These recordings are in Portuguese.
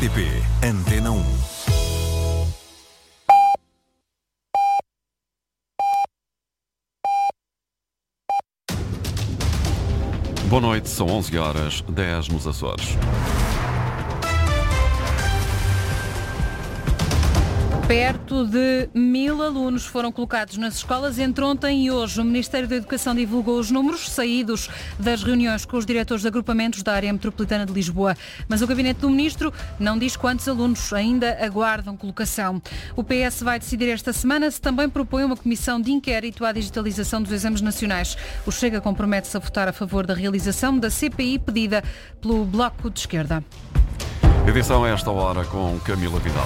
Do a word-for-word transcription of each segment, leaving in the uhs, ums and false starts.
R T P Antena um. Boa noite, são onze horas, dez nos Açores. Perto de mil alunos foram colocados nas escolas entre ontem e hoje. O Ministério da Educação divulgou os números saídos das reuniões com os diretores de agrupamentos da área metropolitana de Lisboa. Mas o gabinete do Ministro não diz quantos alunos ainda aguardam colocação. O P S vai decidir esta semana se também propõe uma comissão de inquérito à digitalização dos exames nacionais. O Chega compromete-se a votar a favor da realização da C P I pedida pelo Bloco de Esquerda. Edição a esta hora com Camila Vidal.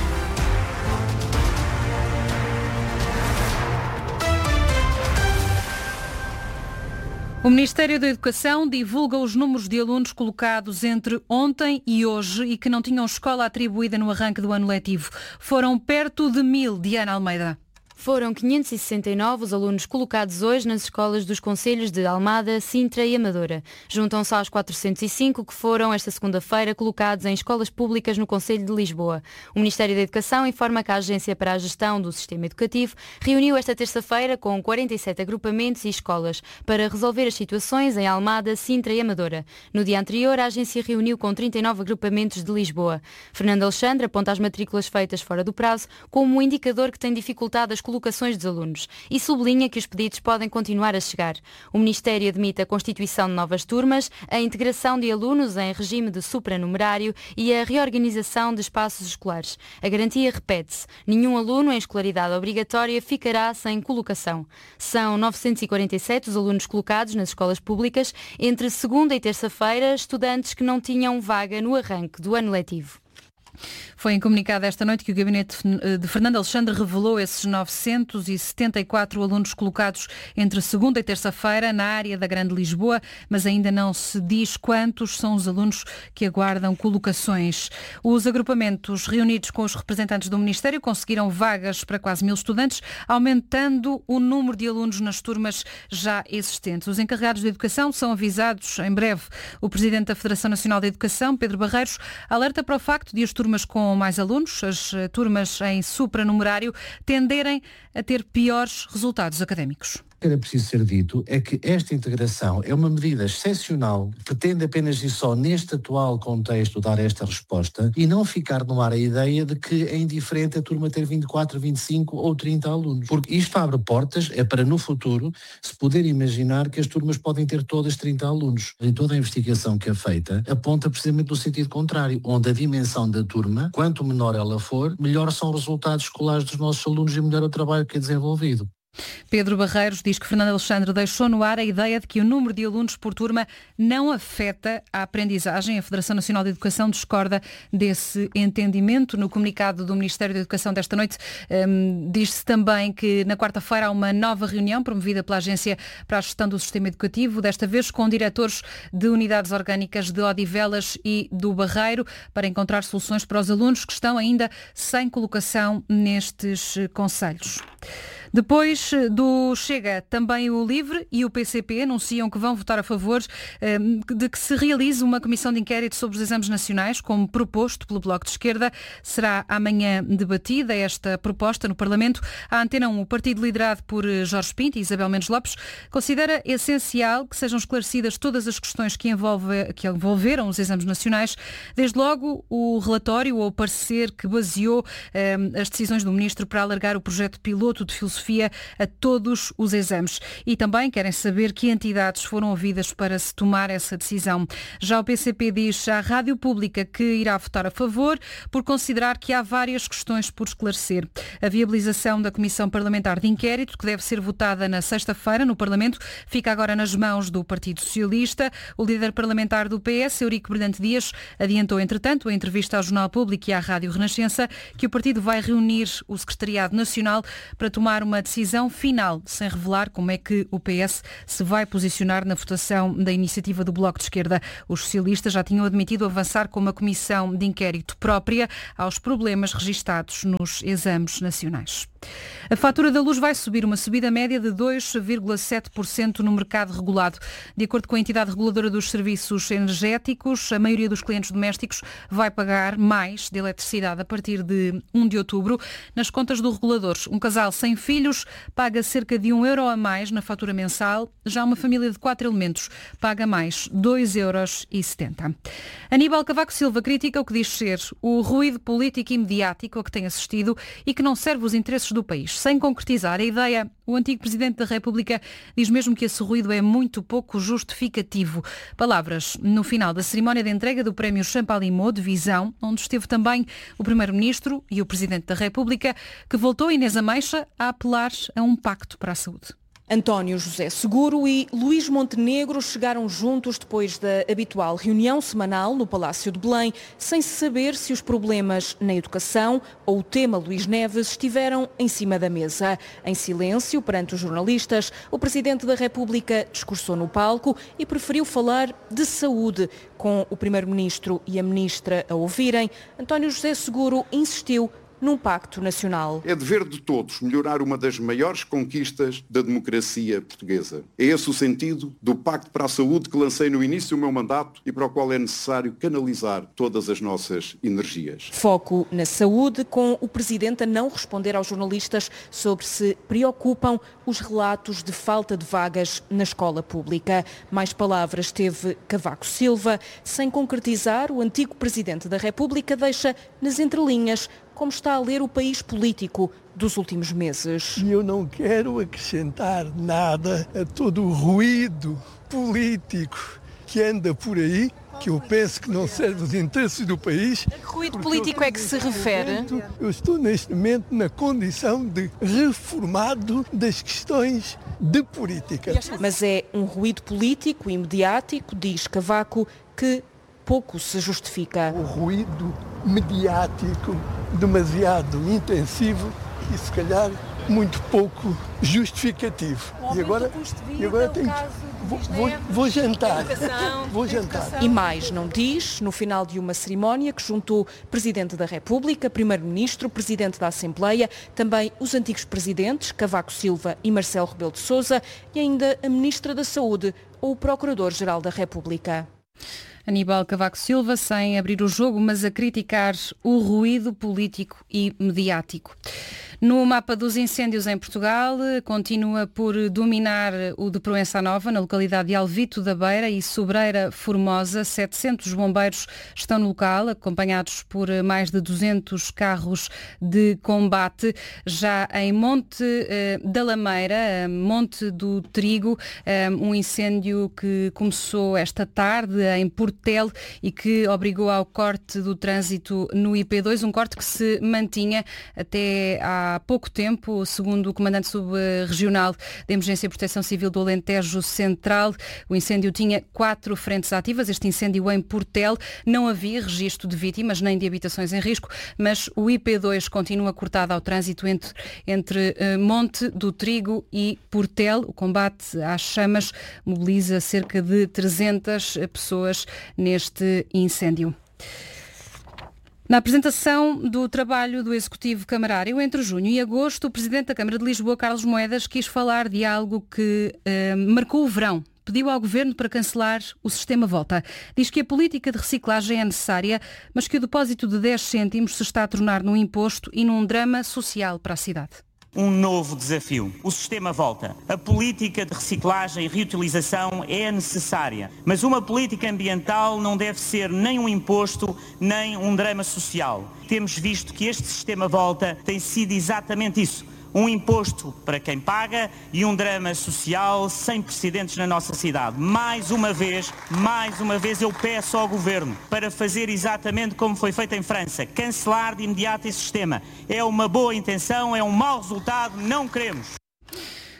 O Ministério da Educação divulga os números de alunos colocados entre ontem e hoje e que não tinham escola atribuída no arranque do ano letivo. Foram perto de mil, Diana Almeida. Foram quinhentos e sessenta e nove os alunos colocados hoje nas escolas dos concelhos de Almada, Sintra e Amadora. Juntam-se aos quatrocentos e cinco que foram esta segunda-feira colocados em escolas públicas no Concelho de Lisboa. O Ministério da Educação informa que a Agência para a Gestão do Sistema Educativo reuniu esta terça-feira com quarenta e sete agrupamentos e escolas para resolver as situações em Almada, Sintra e Amadora. No dia anterior, a agência reuniu com trinta e nove agrupamentos de Lisboa. Fernando Alexandre aponta as matrículas feitas fora do prazo como um indicador que tem dificultado as colocações dos alunos e sublinha que os pedidos podem continuar a chegar. O Ministério admite a constituição de novas turmas, a integração de alunos em regime de supranumerário e a reorganização de espaços escolares. A garantia repete-se. Nenhum aluno em escolaridade obrigatória ficará sem colocação. São novecentos e quarenta e sete os alunos colocados nas escolas públicas entre segunda e terça-feira, estudantes que não tinham vaga no arranque do ano letivo. Foi em comunicado esta noite que o gabinete de Fernando Alexandre revelou esses novecentos e setenta e quatro alunos colocados entre segunda e terça-feira na área da Grande Lisboa, mas ainda não se diz quantos são os alunos que aguardam colocações. Os agrupamentos reunidos com os representantes do Ministério conseguiram vagas para quase mil estudantes, aumentando o número de alunos nas turmas já existentes. Os encarregados de educação são avisados em breve. O presidente da Federação Nacional de Educação, Pedro Barreiros, alerta para o facto de as turmas com mais alunos, as turmas em supranumerário, tenderem a ter piores resultados académicos. O que era preciso ser dito é que esta integração é uma medida excepcional, pretende apenas e só neste atual contexto dar esta resposta e não ficar no ar a ideia de que é indiferente a turma ter vinte e quatro, vinte e cinco ou trinta alunos. Porque isto abre portas, é para no futuro se poder imaginar que as turmas podem ter todas trinta alunos. E toda a investigação que é feita aponta precisamente no sentido contrário, onde a dimensão da turma, quanto menor ela for, melhor são os resultados escolares dos nossos alunos e melhor o trabalho que é desenvolvido. Pedro Barreiros diz que Fernando Alexandre deixou no ar a ideia de que o número de alunos por turma não afeta a aprendizagem. A Federação Nacional de Educação discorda desse entendimento. No comunicado do Ministério da Educação desta noite, um, diz-se também que na quarta-feira há uma nova reunião promovida pela Agência para a Gestão do Sistema Educativo, desta vez com diretores de unidades orgânicas de Odivelas e do Barreiro, para encontrar soluções para os alunos que estão ainda sem colocação nestes concelhos. Depois do Chega, também o LIVRE e o P C P anunciam que vão votar a favor eh, de que se realize uma comissão de inquérito sobre os exames nacionais, como proposto pelo Bloco de Esquerda. Será amanhã debatida esta proposta no Parlamento. A Antena um, o partido liderado por Jorge Pinto e Isabel Mendes Lopes, considera essencial que sejam esclarecidas todas as questões que, envolve, que envolveram os exames nacionais, desde logo o relatório ou parecer que baseou eh, as decisões do Ministro para alargar o projeto piloto de filosofia a todos os exames. E também querem saber que entidades foram ouvidas para se tomar essa decisão. Já o P C P diz à Rádio Pública que irá votar a favor por considerar que há várias questões por esclarecer. A viabilização da Comissão Parlamentar de Inquérito, que deve ser votada na sexta-feira no Parlamento, fica agora nas mãos do Partido Socialista. O líder parlamentar do P S, Eurico Brilhante Dias, adiantou, entretanto, em entrevista ao Jornal Público e à Rádio Renascença, que o partido vai reunir o Secretariado Nacional para tomar uma decisão final, sem revelar como é que o P S se vai posicionar na votação da iniciativa do Bloco de Esquerda. Os socialistas já tinham admitido avançar com uma comissão de inquérito própria aos problemas registados nos exames nacionais. A fatura da luz vai subir, uma subida média de dois vírgula sete por cento no mercado regulado. De acordo com a entidade reguladora dos serviços energéticos, a maioria dos clientes domésticos vai pagar mais de eletricidade a partir de um de outubro. Nas contas do regulador, um casal sem filhos paga cerca de um euro a mais na fatura mensal. Já uma família de quatro elementos paga mais dois euros e setenta. Aníbal Cavaco Silva critica o que diz ser o ruído político e mediático a que tem assistido e que não serve os interesses do país. Sem concretizar a ideia, o antigo Presidente da República diz mesmo que esse ruído é muito pouco justificativo. Palavras no final da cerimónia de entrega do Prémio Champalimau de Visão, onde esteve também o Primeiro-Ministro e o Presidente da República, que voltou, Inês Ameixa, a apelar a um pacto para a saúde. António José Seguro e Luís Montenegro chegaram juntos depois da habitual reunião semanal no Palácio de Belém, sem se saber se os problemas na educação ou o tema Luís Neves estiveram em cima da mesa. Em silêncio, perante os jornalistas, o Presidente da República discursou no palco e preferiu falar de saúde. Com o Primeiro-Ministro e a Ministra a ouvirem, António José Seguro insistiu num pacto nacional. É dever de todos melhorar uma das maiores conquistas da democracia portuguesa. É esse o sentido do Pacto para a Saúde que lancei no início do meu mandato e para o qual é necessário canalizar todas as nossas energias. Foco na saúde, com o Presidente a não responder aos jornalistas sobre se preocupam os relatos de falta de vagas na escola pública. Mais palavras teve Cavaco Silva. Sem concretizar, o antigo Presidente da República deixa nas entrelinhas como está a ler o país político dos últimos meses. E eu não quero acrescentar nada a todo o ruído político que anda por aí, que eu penso que não serve os interesses do país. A que ruído político é que se refere? Momento, eu estou neste momento na condição de reformado das questões de política. Mas é um ruído político e mediático, diz Cavaco, que pouco se justifica. O ruído mediático demasiado intensivo e se calhar muito pouco justificativo. E agora, e agora tenho, vou, vou, vou jantar. Vou jantar. E mais não diz, no final de uma cerimónia que juntou Presidente da República, Primeiro-Ministro, Presidente da Assembleia, também os antigos Presidentes, Cavaco Silva e Marcelo Rebelo de Sousa, e ainda a Ministra da Saúde ou o Procurador-Geral da República. Aníbal Cavaco Silva, sem abrir o jogo, mas a criticar o ruído político e mediático. No mapa dos incêndios em Portugal, continua por dominar o de Proença Nova, na localidade de Alvito da Beira e Sobreira Formosa. setecentos bombeiros estão no local, acompanhados por mais de duzentos carros de combate. Já em Monte eh, da Lameira, Monte do Trigo, eh, um incêndio que começou esta tarde em Portel e que obrigou ao corte do trânsito no I P dois, um corte que se mantinha até à Há pouco tempo, segundo o comandante subregional da Emergência e Proteção Civil do Alentejo Central, o incêndio tinha quatro frentes ativas. Este incêndio em Portel, não havia registro de vítimas nem de habitações em risco, mas o I P dois continua cortado ao trânsito entre, entre uh, Monte do Trigo e Portel. O combate às chamas mobiliza cerca de trezentas pessoas neste incêndio. Na apresentação do trabalho do Executivo Camarário entre junho e agosto, o Presidente da Câmara de Lisboa, Carlos Moedas, quis falar de algo que eh, marcou o verão. Pediu ao Governo para cancelar o sistema Volta. Diz que a política de reciclagem é necessária, mas que o depósito de dez cêntimos se está a tornar num imposto e num drama social para a cidade. Um novo desafio. O sistema Volta. A política de reciclagem e reutilização é necessária, mas uma política ambiental não deve ser nem um imposto, nem um drama social. Temos visto que este sistema Volta tem sido exatamente isso. Um imposto para quem paga e um drama social sem precedentes na nossa cidade. Mais uma vez, mais uma vez eu peço ao Governo para fazer exatamente como foi feito em França, cancelar de imediato esse sistema. É uma boa intenção, é um mau resultado, não queremos.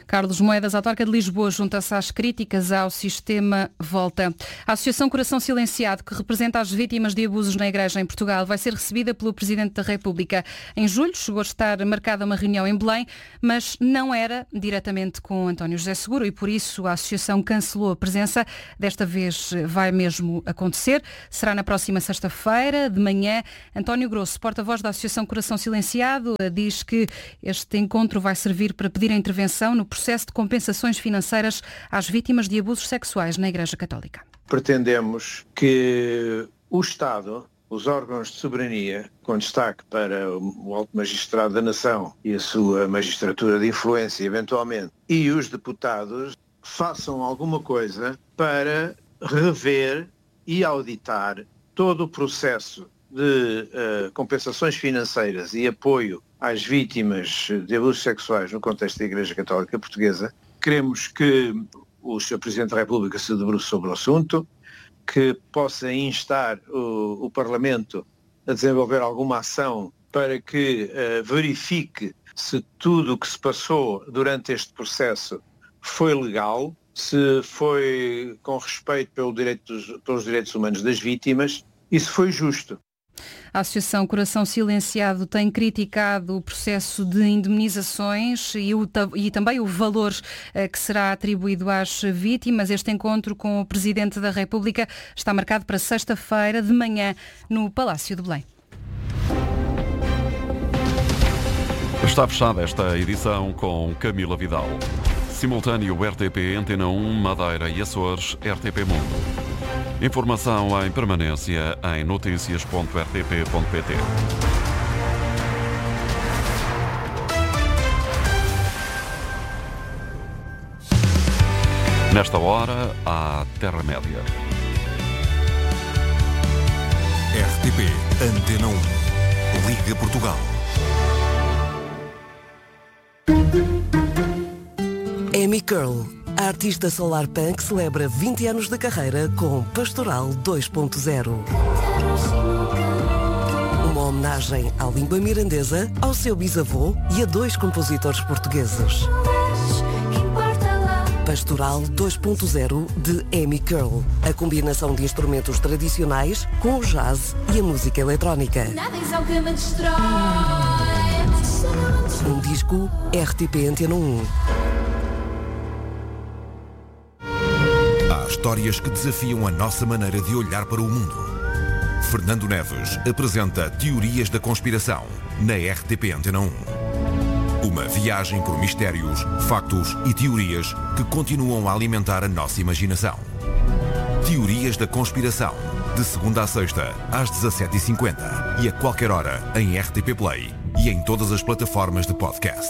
Carlos Moedas, a autarca de Lisboa, junta-se às críticas ao sistema Volta. A Associação Coração Silenciado, que representa as vítimas de abusos na Igreja em Portugal, vai ser recebida pelo Presidente da República. Em julho chegou a estar marcada uma reunião em Belém, mas não era diretamente com António José Seguro e por isso a Associação cancelou a presença. Desta vez vai mesmo acontecer. Será na próxima sexta-feira, de manhã. António Grosso, porta-voz da Associação Coração Silenciado, diz que este encontro vai servir para pedir a intervenção no processo de compensações financeiras às vítimas de abusos sexuais na Igreja Católica. Pretendemos que o Estado, os órgãos de soberania, com destaque para o Alto Magistrado da Nação e a sua magistratura de influência, eventualmente, e os deputados, façam alguma coisa para rever e auditar todo o processo de uh, compensações financeiras e apoio às vítimas de abusos sexuais no contexto da Igreja Católica Portuguesa. Queremos que o senhor Presidente da República se debruce sobre o assunto, que possa instar o, o Parlamento a desenvolver alguma ação para que uh, verifique se tudo o que se passou durante este processo foi legal, se foi com respeito pelo direito dos, pelos direitos humanos das vítimas e se foi justo. A Associação Coração Silenciado tem criticado o processo de indemnizações e, o, e também o valor eh, que será atribuído às vítimas. Este encontro com o Presidente da República está marcado para sexta-feira de manhã no Palácio de Belém. Está fechada esta edição com Camila Vidal. Simultâneo R T P Antena um, Madeira e Açores, R T P Mundo. Informação em permanência em notícias ponto r t p ponto p t. Nesta hora, a Terra-média. R T P Antena um. Liga Portugal. Amy Curl, a artista solar punk, celebra vinte anos de carreira com Pastoral dois ponto zero. Uma homenagem à língua mirandesa, ao seu bisavô e a dois compositores portugueses. Pastoral dois ponto zero de Amy Curl, a combinação de instrumentos tradicionais com o jazz e a música eletrónica. Um disco R T P Antena um. Há histórias que desafiam a nossa maneira de olhar para o mundo. Fernando Neves apresenta Teorias da Conspiração na R T P Antena um. Uma viagem por mistérios, factos e teorias que continuam a alimentar a nossa imaginação. Teorias da Conspiração, de segunda a sexta, às dezassete e cinquenta e a qualquer hora em R T P Play e em todas as plataformas de podcast.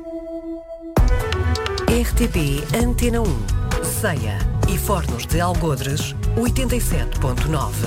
R T P Antena um, Ceia e Fornos de Algodres, oitenta e sete ponto nove.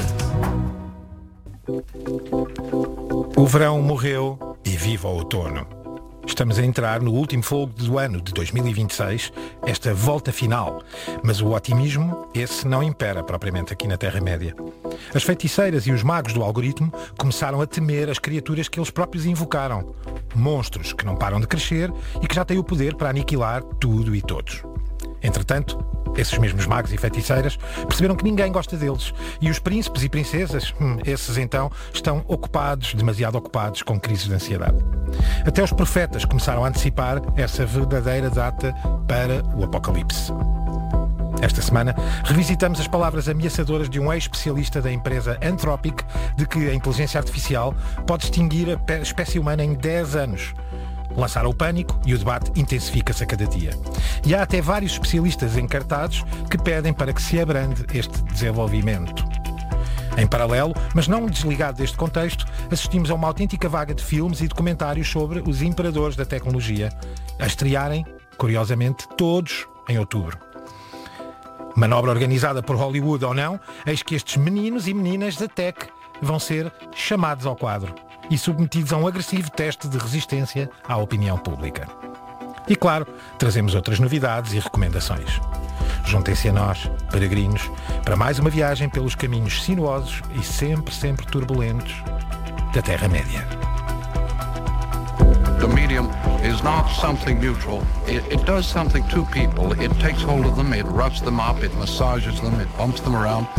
O verão morreu e viva o outono. Estamos a entrar no último fogo do ano de dois mil e vinte e seis, esta volta final. Mas o otimismo, esse não impera propriamente aqui na Terra-média. As feiticeiras e os magos do algoritmo começaram a temer as criaturas que eles próprios invocaram. Monstros que não param de crescer e que já têm o poder para aniquilar tudo e todos. Entretanto, esses mesmos magos e feiticeiras perceberam que ninguém gosta deles. E os príncipes e princesas, hum, esses então, estão ocupados, demasiado ocupados, com crises de ansiedade. Até os profetas começaram a antecipar essa verdadeira data para o apocalipse. Esta semana, revisitamos as palavras ameaçadoras de um ex-especialista da empresa Anthropic de que a inteligência artificial pode extinguir a espécie humana em dez anos. Lançaram o pânico e o debate intensifica-se a cada dia. E há até vários especialistas encartados que pedem para que se abrande este desenvolvimento. Em paralelo, mas não desligado deste contexto, assistimos a uma autêntica vaga de filmes e documentários sobre os imperadores da tecnologia, a estrearem, curiosamente, todos em outubro. Manobra organizada por Hollywood ou não, eis que estes meninos e meninas da tech vão ser chamados ao quadro e submetidos a um agressivo teste de resistência à opinião pública. E claro, trazemos outras novidades e recomendações. Juntem-se a nós, peregrinos, para mais uma viagem pelos caminhos sinuosos e sempre, sempre turbulentos da Terra-média. The medium is not something neutral. It, it does something to people. It takes hold of them, it roughs them up, it massages them, it bumps them around.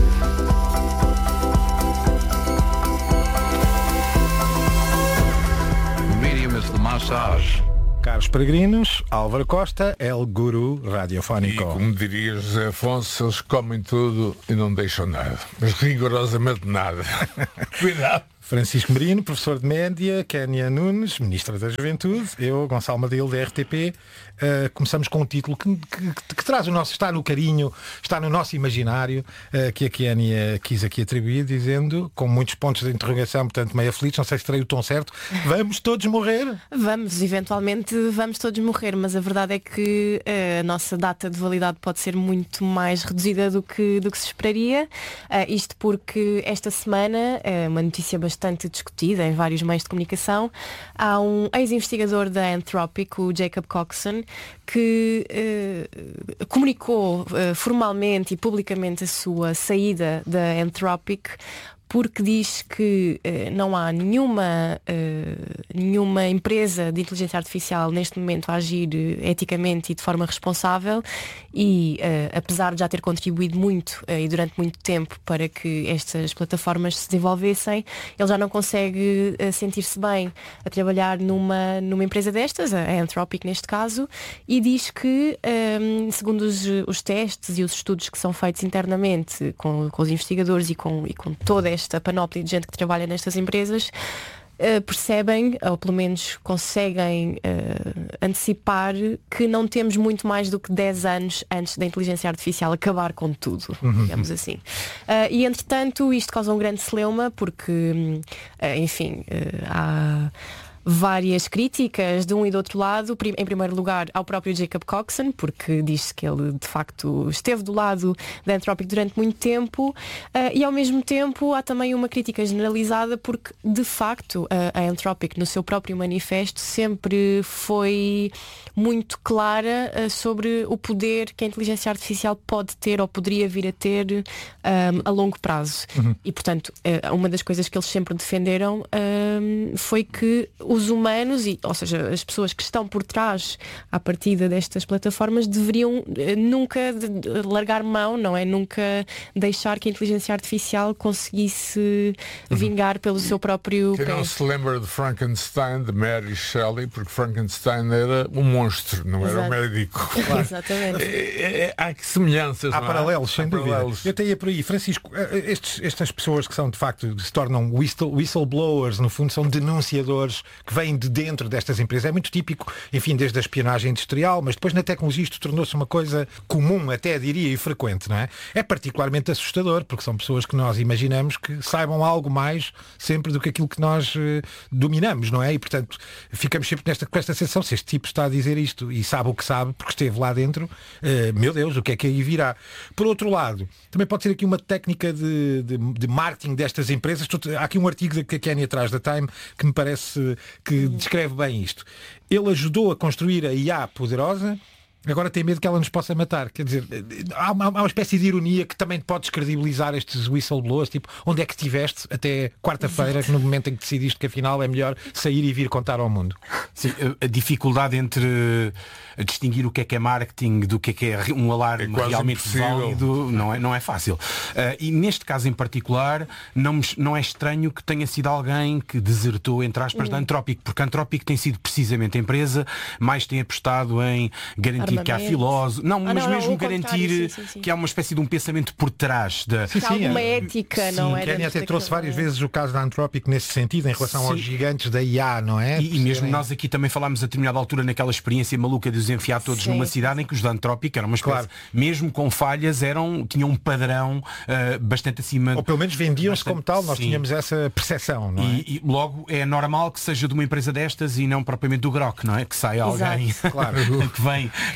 The medium is the massage. Caros peregrinos, Álvaro Costa, El Guru Radiofónico. E como diria José Afonso, eles comem tudo e não deixam nada. Mas rigorosamente nada. Cuidado. Francisco Merino, professor de média, Kénia Nunes, ministra da Juventude, eu, Gonçalo Madilo, da R T P. Uh, começamos com um título que, que, que traz o nosso, está no carinho, está no nosso imaginário, uh, que a Kénia quis aqui atribuir, dizendo, com muitos pontos de interrogação, portanto meio aflitos, não sei se terei o tom certo, vamos todos morrer? Vamos, eventualmente vamos todos morrer, mas a verdade é que uh, a nossa data de validade pode ser muito mais reduzida do que, do que se esperaria, uh, isto porque esta semana, é uma notícia bastante bastante discutida em vários meios de comunicação. Há um ex-investigador da Anthropic, o Jacob Coxon, que eh, comunicou eh, formalmente e publicamente a sua saída da Anthropic, porque diz que eh, não há nenhuma, eh, nenhuma empresa de inteligência artificial neste momento a agir eh, eticamente e de forma responsável e, eh, apesar de já ter contribuído muito eh, e durante muito tempo para que estas plataformas se desenvolvessem, ele já não consegue eh, sentir-se bem a trabalhar numa, numa empresa destas, a Anthropic neste caso, e diz que, eh, segundo os, os testes e os estudos que são feitos internamente com, com os investigadores e com, e com toda esta esta panóplia de gente que trabalha nestas empresas, uh, percebem, ou pelo menos conseguem uh, antecipar que não temos muito mais do que dez anos antes da inteligência artificial acabar com tudo, uhum. digamos assim. Uh, e entretanto isto causa um grande celeuma porque, uh, enfim, uh, há várias críticas de um e do outro lado. Em primeiro lugar ao próprio Jacob Coxon, porque diz-se que ele de facto esteve do lado da Anthropic durante muito tempo, uh, e ao mesmo tempo há também uma crítica generalizada porque de facto a, a Anthropic no seu próprio manifesto sempre foi muito clara uh, sobre o poder que a inteligência artificial pode ter ou poderia vir a ter um, a longo prazo. Uhum. E portanto uh, uma das coisas que eles sempre defenderam um, foi que os humanos, e, ou seja, as pessoas que estão por trás à partida destas plataformas deveriam eh, nunca de, de largar mão, não é? Nunca deixar que a inteligência artificial conseguisse uhum. vingar pelo seu próprio Quem pé. não se lembra de Frankenstein, de Mary Shelley, porque Frankenstein era um monstro, não Exato. Era um médico. Claro. Exatamente. É, é, há semelhanças. Há paralelos, sem há dúvida. Paralelos. Eu até ia por aí. Francisco, estes, estas pessoas que são de facto, se tornam whistle, whistleblowers, no fundo são denunciadores que vêm de dentro destas empresas. É muito típico, enfim, desde a espionagem industrial, mas depois na tecnologia isto tornou-se uma coisa comum, até diria, e frequente, não é? É particularmente assustador, porque são pessoas que nós imaginamos que saibam algo mais sempre do que aquilo que nós eh, dominamos, não é? E, portanto, ficamos sempre nesta, com esta sensação, se este tipo está a dizer isto e sabe o que sabe, porque esteve lá dentro, eh, meu Deus, o que é que aí virá? Por outro lado, também pode ser aqui uma técnica de, de, de marketing destas empresas. Há aqui um artigo que a Kénia traz da Time que me parece que descreve bem isto. Ele ajudou a construir a I A poderosa, agora tem medo que ela nos possa matar. Quer dizer, há uma, há uma espécie de ironia que também pode descredibilizar estes whistleblowers, tipo, onde é que estiveste até quarta-feira, no momento em que decidiste que afinal é melhor sair e vir contar ao mundo? Sim, a dificuldade entre distinguir o que é que é marketing do que é que é um alarme é realmente válido não é, não é fácil. Uh, e neste caso em particular não, me, não é estranho que tenha sido alguém que desertou, entre aspas, uhum. da Anthropic, porque a Anthropic tem sido precisamente a empresa mais tem apostado em garantir que há filósofos, não, ah, mas não, mesmo não, garantir sim, sim, sim. que há uma espécie de um pensamento por trás da... Sim, sim, alguma é, ética, sim, não é? Kénia até trouxe várias vezes o caso da Anthropic nesse sentido, em relação sim. aos gigantes da I A, não é? E, e mesmo nós aqui também falámos a determinada altura naquela experiência maluca de os enfiar todos sim, numa cidade sim. em que os da Anthropic eram uma espécie, claro. mesmo com falhas, eram, tinham um padrão uh, bastante acima... Ou pelo menos vendiam-se como tal, nós sim. tínhamos essa percepção, não é? E, e logo é normal que seja de uma empresa destas e não propriamente do Grok, não é? Que sai alguém claro. que vem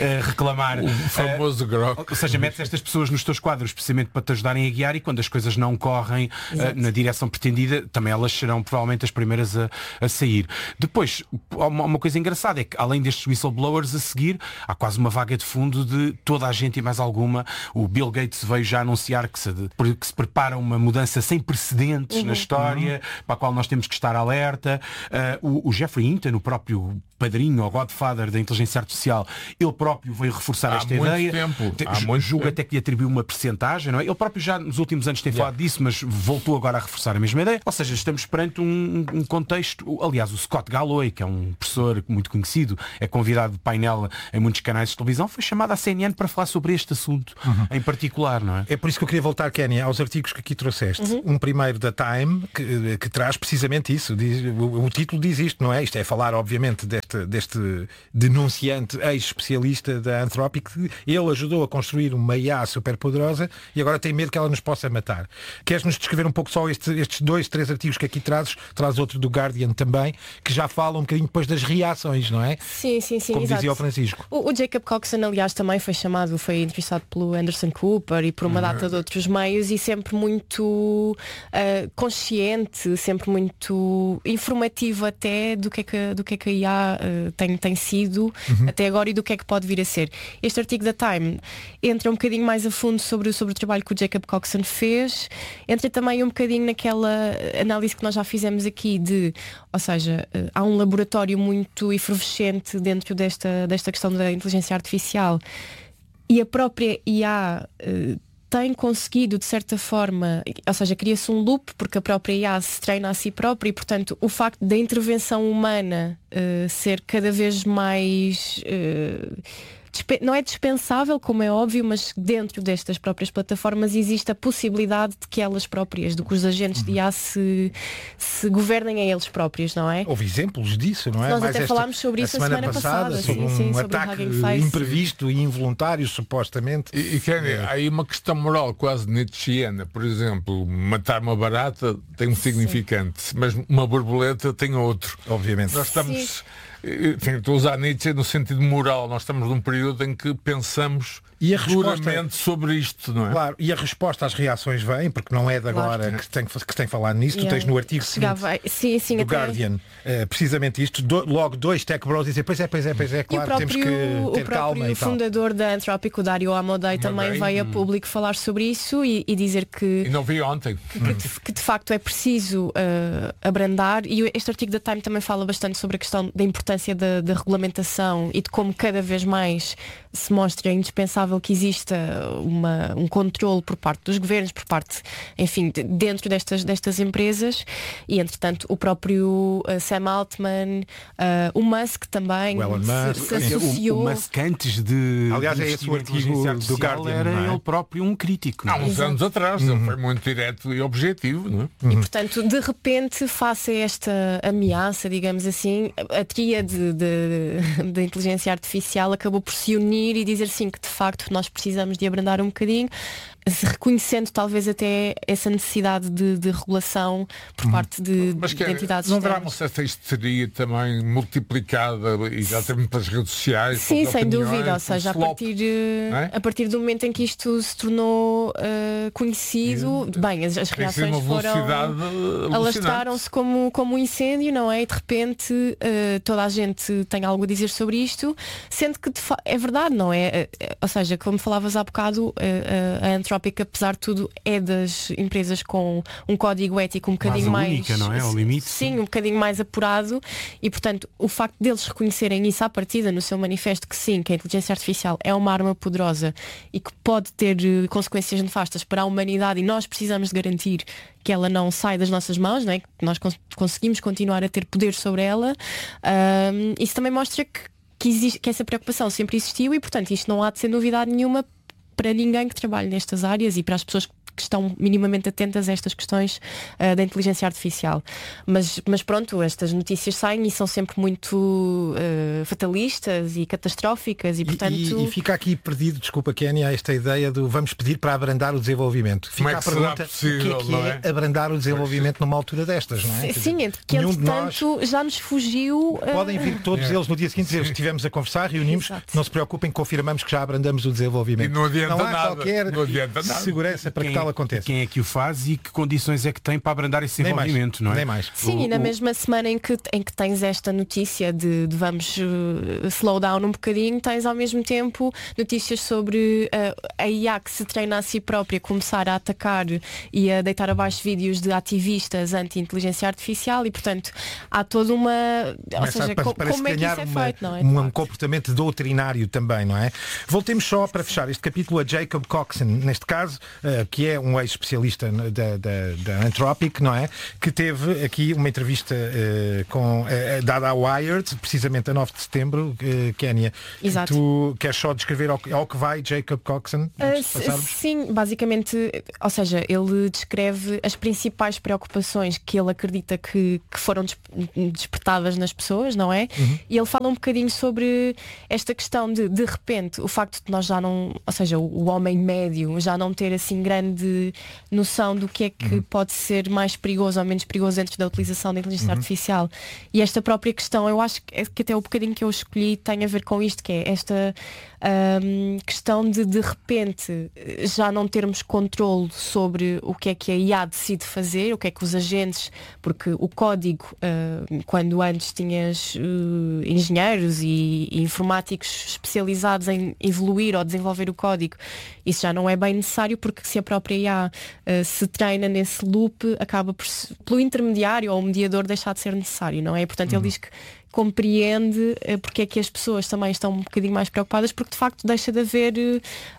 uh, reclamar. O famoso uh, grok. Ou seja, metes estas pessoas nos teus quadros precisamente para te ajudarem a guiar, e quando as coisas não correm uh, na direção pretendida, também elas serão provavelmente as primeiras a, a sair. Depois, uma, uma coisa engraçada é que além destes whistleblowers a seguir, há quase uma vaga de fundo de toda a gente e mais alguma. O Bill Gates veio já anunciar que se, que se prepara uma mudança sem precedentes uhum. na história, uhum. para a qual nós temos que estar alerta. Uh, o, o Jeffrey Hinton, o próprio padrinho ou Godfather da inteligência artificial, ele próprio veio reforçar há esta muito ideia. Tempo. Te, há muito julga tempo. até que lhe atribuiu uma percentagem, não é? Ele próprio já nos últimos anos tem yeah. falado disso, mas voltou agora a reforçar a mesma ideia. Ou seja, estamos perante um, um contexto. Aliás, o Scott Galloway, que é um professor muito conhecido, é convidado de painel em muitos canais de televisão, foi chamado à C N N para falar sobre este assunto uhum. em particular, não é? É por isso que eu queria voltar, Kénia, aos artigos que aqui trouxeste. Uhum. Um primeiro da Time, que, que traz precisamente isso. Diz, o, o título diz isto, não é? Isto é falar, obviamente, deste, deste denunciante ex-especialista da Anthropic. Ele ajudou a construir uma I A super poderosa e agora tem medo que ela nos possa matar. Queres-nos descrever um pouco só este, estes dois, três artigos que aqui trazes? Traz outro do Guardian também, que já fala um bocadinho depois das reações, não é? Sim, sim, sim. Como exato. dizia o Francisco. O, o Jacob Coxon, aliás, também foi chamado, foi entrevistado pelo Anderson Cooper e por uma data de outros meios, e sempre muito uh, consciente, sempre muito informativo até do que é que, do que, é que a I A uh, tem, tem sido uhum. até agora e do que é que pode vir a ser. Este artigo da Time entra um bocadinho mais a fundo sobre, sobre o trabalho que o Jacob Coxon fez, entra também um bocadinho naquela análise que nós já fizemos aqui de, ou seja, uh, há um laboratório muito efervescente dentro desta, desta questão da inteligência artificial, e a própria I A uh, tem conseguido, de certa forma, ou seja, cria-se um loop, porque a própria I A se treina a si própria e, portanto, o facto da intervenção humana uh, ser cada vez mais... Uh, não é dispensável, como é óbvio, mas dentro destas próprias plataformas existe a possibilidade de que elas próprias, de que os agentes de I A se, se governem a eles próprios, não é? Houve exemplos disso, não é? Nós Mais até esta, falámos sobre isso a semana, semana passada, passada sobre sim, um sim, ataque sobre imprevisto e involuntário, supostamente. E, e Kenny, é. há aí uma questão moral quase nietzschiana. Por exemplo, matar uma barata tem um significante, sim. mas uma borboleta tem outro. Obviamente. Nós estamos... Sim. Enfim, estou a usar Nietzsche no sentido moral. Nós estamos num período em que pensamos e a duramente resposta, sobre isto, não é? Claro, e a resposta às reações vem, porque não é de agora claro. que, tem, que tem falado nisso. Yeah. Tu tens no artigo Chegava, sim, sim, do até... Guardian uh, precisamente isto, do, logo dois tech bros dizer pois é, pois é, pois é, claro, próprio, temos que ter o calma e o fundador tal. da Anthropic, o Dario Amodei, também veio a público falar sobre isso e, e dizer que... E não vi ontem. Que, que, de, que de facto é preciso uh, abrandar, e este artigo da Time também fala bastante sobre a questão da importância da, da regulamentação e de como cada vez mais se mostra indispensável que exista uma, um controle por parte dos governos, por parte, enfim, de, dentro destas, destas empresas, e entretanto o próprio uh, Sam Altman, uh, o Musk também o se, Musk, se associou. O, o Musk antes de aliás é esse o artigo do Guardian, era é? ele próprio um crítico. Há uns Exato. anos atrás uhum. ele foi muito direto e objetivo, não é? E portanto, de repente, face a esta ameaça, digamos assim, a tríade da inteligência artificial acabou por se unir e dizer sim que de facto nós precisamos de abrandar um bocadinho, reconhecendo talvez até essa necessidade de, de regulação por uhum. parte de, Mas que de entidades não externas. Não haverá uma certa histeria também multiplicada exatamente pelas redes sociais? Sim, sem opiniões, dúvida, ou seja, a partir, é? a partir do momento em que isto se tornou uh, conhecido, e, bem, as, as reações foram alastraram-se como, como um incêndio, não é? E de repente uh, toda a gente tem algo a dizer sobre isto, sendo que de fa- é verdade, não é? Uh, ou seja, como falavas há bocado, uh, uh, a Anthropic, apesar de tudo, é das empresas com um código ético um bocadinho mais... única, não é? Ao limite. Sim, um bocadinho mais apurado, e portanto o facto deles reconhecerem isso à partida no seu manifesto, que sim, que a inteligência artificial é uma arma poderosa e que pode ter uh, consequências nefastas para a humanidade, e nós precisamos de garantir que ela não sai das nossas mãos, não é? Que nós cons- conseguimos continuar a ter poder sobre ela. Um, isso também mostra que, que, existe, que essa preocupação sempre existiu, e portanto isto não há de ser novidade nenhuma para ninguém que trabalhe nestas áreas e para as pessoas que estão minimamente atentas a estas questões uh, da inteligência artificial. Mas, mas pronto, estas notícias saem e são sempre muito uh, fatalistas e catastróficas e portanto... E, e, e fica aqui perdido, desculpa Kénia, esta ideia do vamos pedir para abrandar o desenvolvimento. Fica é a pergunta, possível, o que é que é, é abrandar o desenvolvimento numa altura destas, não é? Sim, dizer, que entretanto nós... já nos fugiu... Uh... Podem vir todos é. eles no dia seguinte dizer, estivemos a conversar, reunimos, Exato. não se preocupem, confirmamos que já abrandamos o desenvolvimento. E não adianta não há nada. qualquer não adianta nada. segurança para quem, que tal aconteça. Quem é que o faz e que condições é que tem para abrandar esse desenvolvimento, não é? Nem mais. Sim, o, e na o... mesma semana em que, em que tens esta notícia de, de vamos uh, slow down um bocadinho, tens ao mesmo tempo notícias sobre uh, a I A que se treina a si própria começar a atacar e a deitar abaixo vídeos de ativistas anti-inteligência artificial e, portanto, há toda uma... Começa, ou seja, parece, co parece como é que isso é uma, feito, não é? Um comportamento doutrinário também, não é? Voltemos só para fechar este capítulo a Jacob Coxon, neste caso, uh, que é um ex-especialista da, da, da Anthropic, não é? Que teve aqui uma entrevista uh, com, uh, dada à Wired, precisamente a nove de setembro, uh, Kénia. Exato. Tu queres só descrever ao, ao que vai Jacob Coxon? Uh, sim, basicamente, ou seja, ele descreve as principais preocupações que ele acredita que, que foram despertadas nas pessoas, não é? Uhum. E ele fala um bocadinho sobre esta questão de, de repente, o facto de nós já não, ou seja, o, o homem médio já não ter assim grande noção do que é que uhum. pode ser mais perigoso ou menos perigoso dentro da utilização da inteligência uhum. artificial. E esta própria questão, eu acho que, que até o bocadinho que eu escolhi tem a ver com isto, que é esta um, questão de de repente já não termos controle sobre o que é que a I A decide fazer, o que é que os agentes, porque o código, uh, quando antes tinhas uh, engenheiros e, e informáticos especializados em evoluir ou desenvolver o código, isso já não é bem necessário, porque se a própria I A uh, se treina nesse loop, acaba por, pelo intermediário ou o mediador deixar de ser necessário, não é? Portanto, uhum. ele diz que compreende uh, porque é que as pessoas também estão um bocadinho mais preocupadas, porque de facto deixa de haver uh,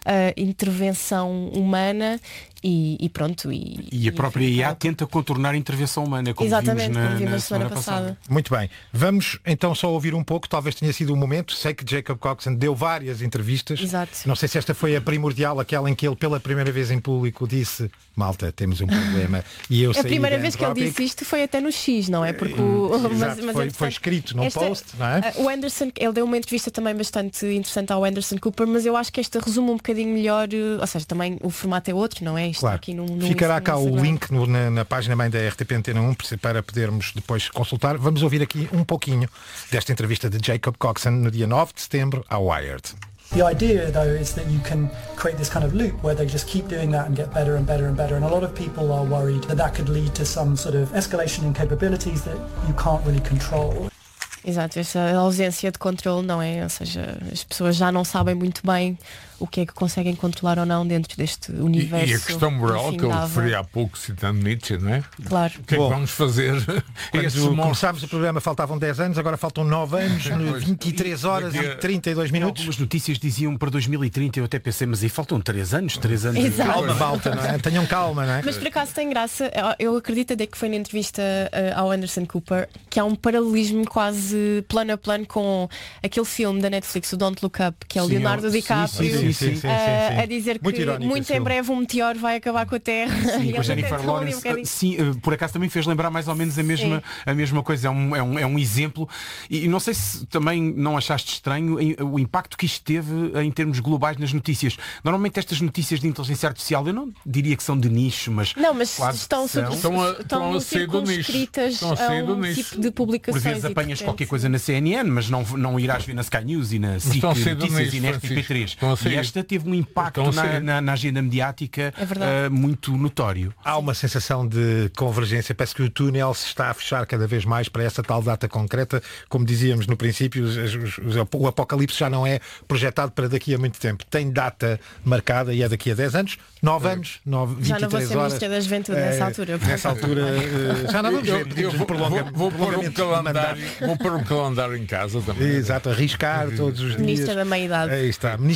intervenção humana e, e pronto. E, e a própria I A e... tenta contornar a intervenção humana, como Exatamente, vimos na, como vimos na na semana, semana passada. passada. Muito bem. Vamos então só ouvir um pouco, talvez tenha sido o momento. Sei que Jacob Coxon deu várias entrevistas. Exato. Não sei se esta foi a primordial, aquela em que ele pela primeira vez em público disse: malta, temos um problema. E eu a primeira vez que ele disse isto foi até no X, não é? Porque o... mas, mas foi, foi escrito num esta, post, não é? O Anderson, ele deu uma entrevista também bastante interessante ao Anderson Cooper, mas eu acho que esta resume um bocadinho melhor, ou seja, também o formato é outro, não é? Isto claro. aqui no, no Ficará cá o link no, na, na página mãe da R T P Antena um para podermos depois consultar. Vamos ouvir aqui um pouquinho desta entrevista de Jacob Coxon no dia nove de setembro à Wired. The idea, though, is that you can create this kind of loop where they just keep doing that and get better and better and better. And a lot of people are worried that that could lead to some sort of escalation in capabilities that you can't really control. Exato, essa ausência de controle, não é? Ou seja, as pessoas já não sabem muito bem o que é que conseguem controlar ou não dentro deste universo. E, e a questão moral que ele referia há pouco citando Nietzsche, não é? Claro. O que é que vamos fazer? Quando começámos o programa faltavam dez anos, agora faltam nove anos, vinte e três horas e trinta e dois minutos. Algumas notícias diziam para dois mil e trinta, eu até pensei, mas aí faltam três anos, três anos. Exato. Calma, falta, não é? Tenham calma, não é? Mas por acaso tem graça, eu acredito até que foi na entrevista uh, ao Anderson Cooper, que há um paralelismo quase plano a plano com aquele filme da Netflix, o Don't Look Up, que é o sim, Leonardo sim, DiCaprio. Sim, sim, sim, sim, sim, sim. A dizer muito que irónico, muito em breve um meteoro vai acabar com a Terra. Sim, com a Jennifer Lawrence. Um sim, por acaso também fez lembrar mais ou menos a mesma, a mesma coisa. É um, é, um, é um exemplo. E não sei se também não achaste estranho o impacto que isto teve em termos globais nas notícias. Normalmente estas notícias de inteligência artificial, eu não diria que são de nicho, mas não, mas são. estão, estão, a, estão a sair do nicho. Estão a sair do nicho. Tipo de publicações. Por vezes apanhas portanto... qualquer coisa na C N N, mas não, não irás ver na Sky News e na S I C Notícias e na R T P três. E esta teve um impacto na, na, na agenda mediática é uh, muito notório. Há uma sensação de convergência, parece que o túnel se está a fechar cada vez mais para essa tal data concreta. Como dizíamos no princípio, os, os, os, o apocalipse já não é projetado para daqui a muito tempo. Tem data marcada e é daqui a dez anos, nove anos, nove, vinte e três horas. Já não vou ser ministra da Juventude é, nessa altura. Nessa altura uh, já não vamos ver. Eu, eu vou, vou, vou, pôr um calendário, vou pôr um calendário em casa também. Exato, arriscar todos os dias. Ministra da Meia-Idade. Aí está, Ministra da Meia-Idade.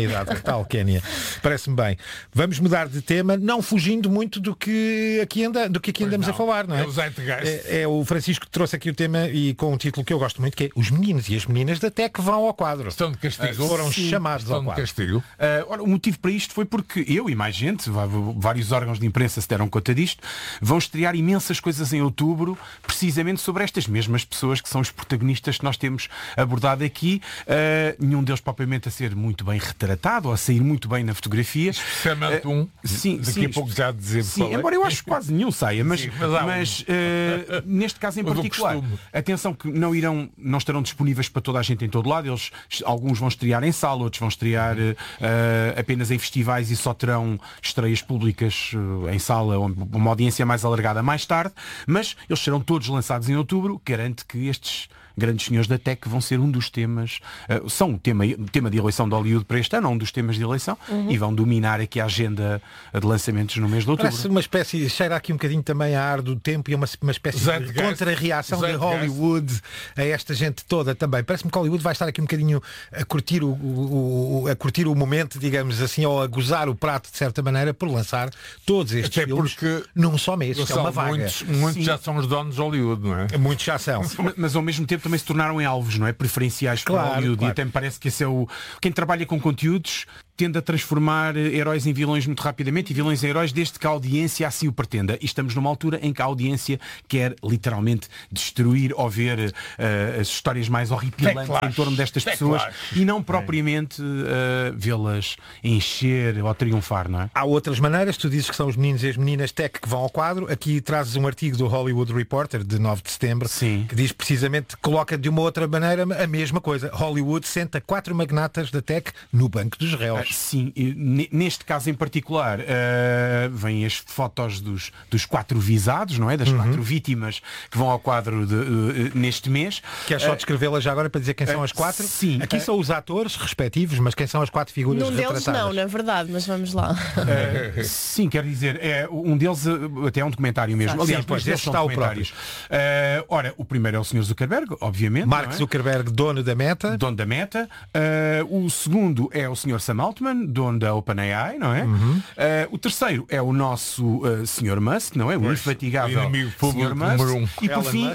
idade. Que tal, Kénia? Parece-me bem. Vamos mudar de tema, não fugindo muito do que aqui, anda, do que aqui andamos não. a falar, não é? É, é o Francisco que trouxe aqui o tema e com um título que eu gosto muito, que é Os meninos e as meninas da T E C vão ao quadro. Estão de castigo. Uh, foram Sim. chamados Estão ao quadro. de castigo. Uh, ora, o motivo para isto foi porque eu e mais gente, vários órgãos de imprensa se deram conta disto, vão estrear imensas coisas em outubro, precisamente sobre estas mesmas pessoas que são os protagonistas que nós temos abordado aqui. Uh, nenhum deles propriamente a ser muito bem retratado ou a sair muito bem na fotografia. Especialmente uh, um. Sim, daqui sim, a pouco já dizer sim, embora eu acho que quase nenhum saia, mas, sim, mas, mas uh, neste caso em particular, atenção que não irão, não estarão disponíveis para toda a gente em todo lado. Eles, alguns vão estrear em sala, outros vão estrear uh, apenas em festivais e só terão estreias públicas uh, em sala, uma audiência mais alargada mais tarde, mas eles serão todos lançados em outubro. Garante que estes grandes senhores da T E C vão ser um dos temas, uh, são o tema, tema de eleição de Hollywood para este ano, um dos temas de eleição, uhum. e vão dominar aqui a agenda de lançamentos no mês de outubro. Parece uma espécie, cheira aqui um bocadinho também a ar do tempo e uma, uma espécie Zé de, de contra-reação de Hollywood a esta gente toda também. Parece-me que Hollywood vai estar aqui um bocadinho a curtir o, o, o, a curtir o momento, digamos assim, ou a gozar o prato de certa maneira por lançar todos estes Até filmes porque num só mês, que é uma vaga. Muitos, muitos já são os donos de Hollywood, não é? Muitos já são. Mas, mas ao mesmo tempo também se tornaram em alvos, não é? Preferenciais para claro, Hollywood. Claro. E até me parece que esse é o... Quem trabalha com conteúdos tende a transformar heróis em vilões muito rapidamente e vilões em heróis desde que a audiência assim o pretenda. E estamos numa altura em que a audiência quer literalmente destruir ou ver uh, as histórias mais horripilantes em torno destas pessoas e não propriamente uh, vê-las encher ou triunfar, não é? Há outras maneiras. Tu dizes que são os meninos e as meninas T E C que vão ao quadro. Aqui trazes um artigo do Hollywood Reporter de nove de setembro. Sim. Que diz precisamente, coloca de uma outra maneira a mesma coisa. Hollywood senta quatro magnatas da T E C no banco dos réus. Sim, neste caso em particular uh, vêm as fotos dos, dos quatro visados, não é? Das uhum. quatro vítimas que vão ao quadro de, uh, neste mês. Queres só descrevê-las já agora para dizer quem uh, são as quatro? Sim. Aqui uh, são os atores respectivos, mas quem são as quatro figuras num retratadas? Deles não, na verdade, mas vamos lá. Uh, sim, quero dizer, é, um deles uh, até é um documentário mesmo. Aliás, sim, pois, esse está o próprio. Uh, ora, o primeiro é o senhor Zuckerberg, obviamente. Mark é? Zuckerberg, dono da Meta. Dono da Meta. Uh, o segundo é o senhor Sam Altman, dono da OpenAI, não é? Uhum. Uh, o terceiro é o nosso uh, senhor Musk, não é? O pois, infatigável senhor Musk. Um. E, por fim, uh,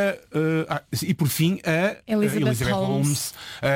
uh, ah, e por fim a Elizabeth, Elizabeth Holmes,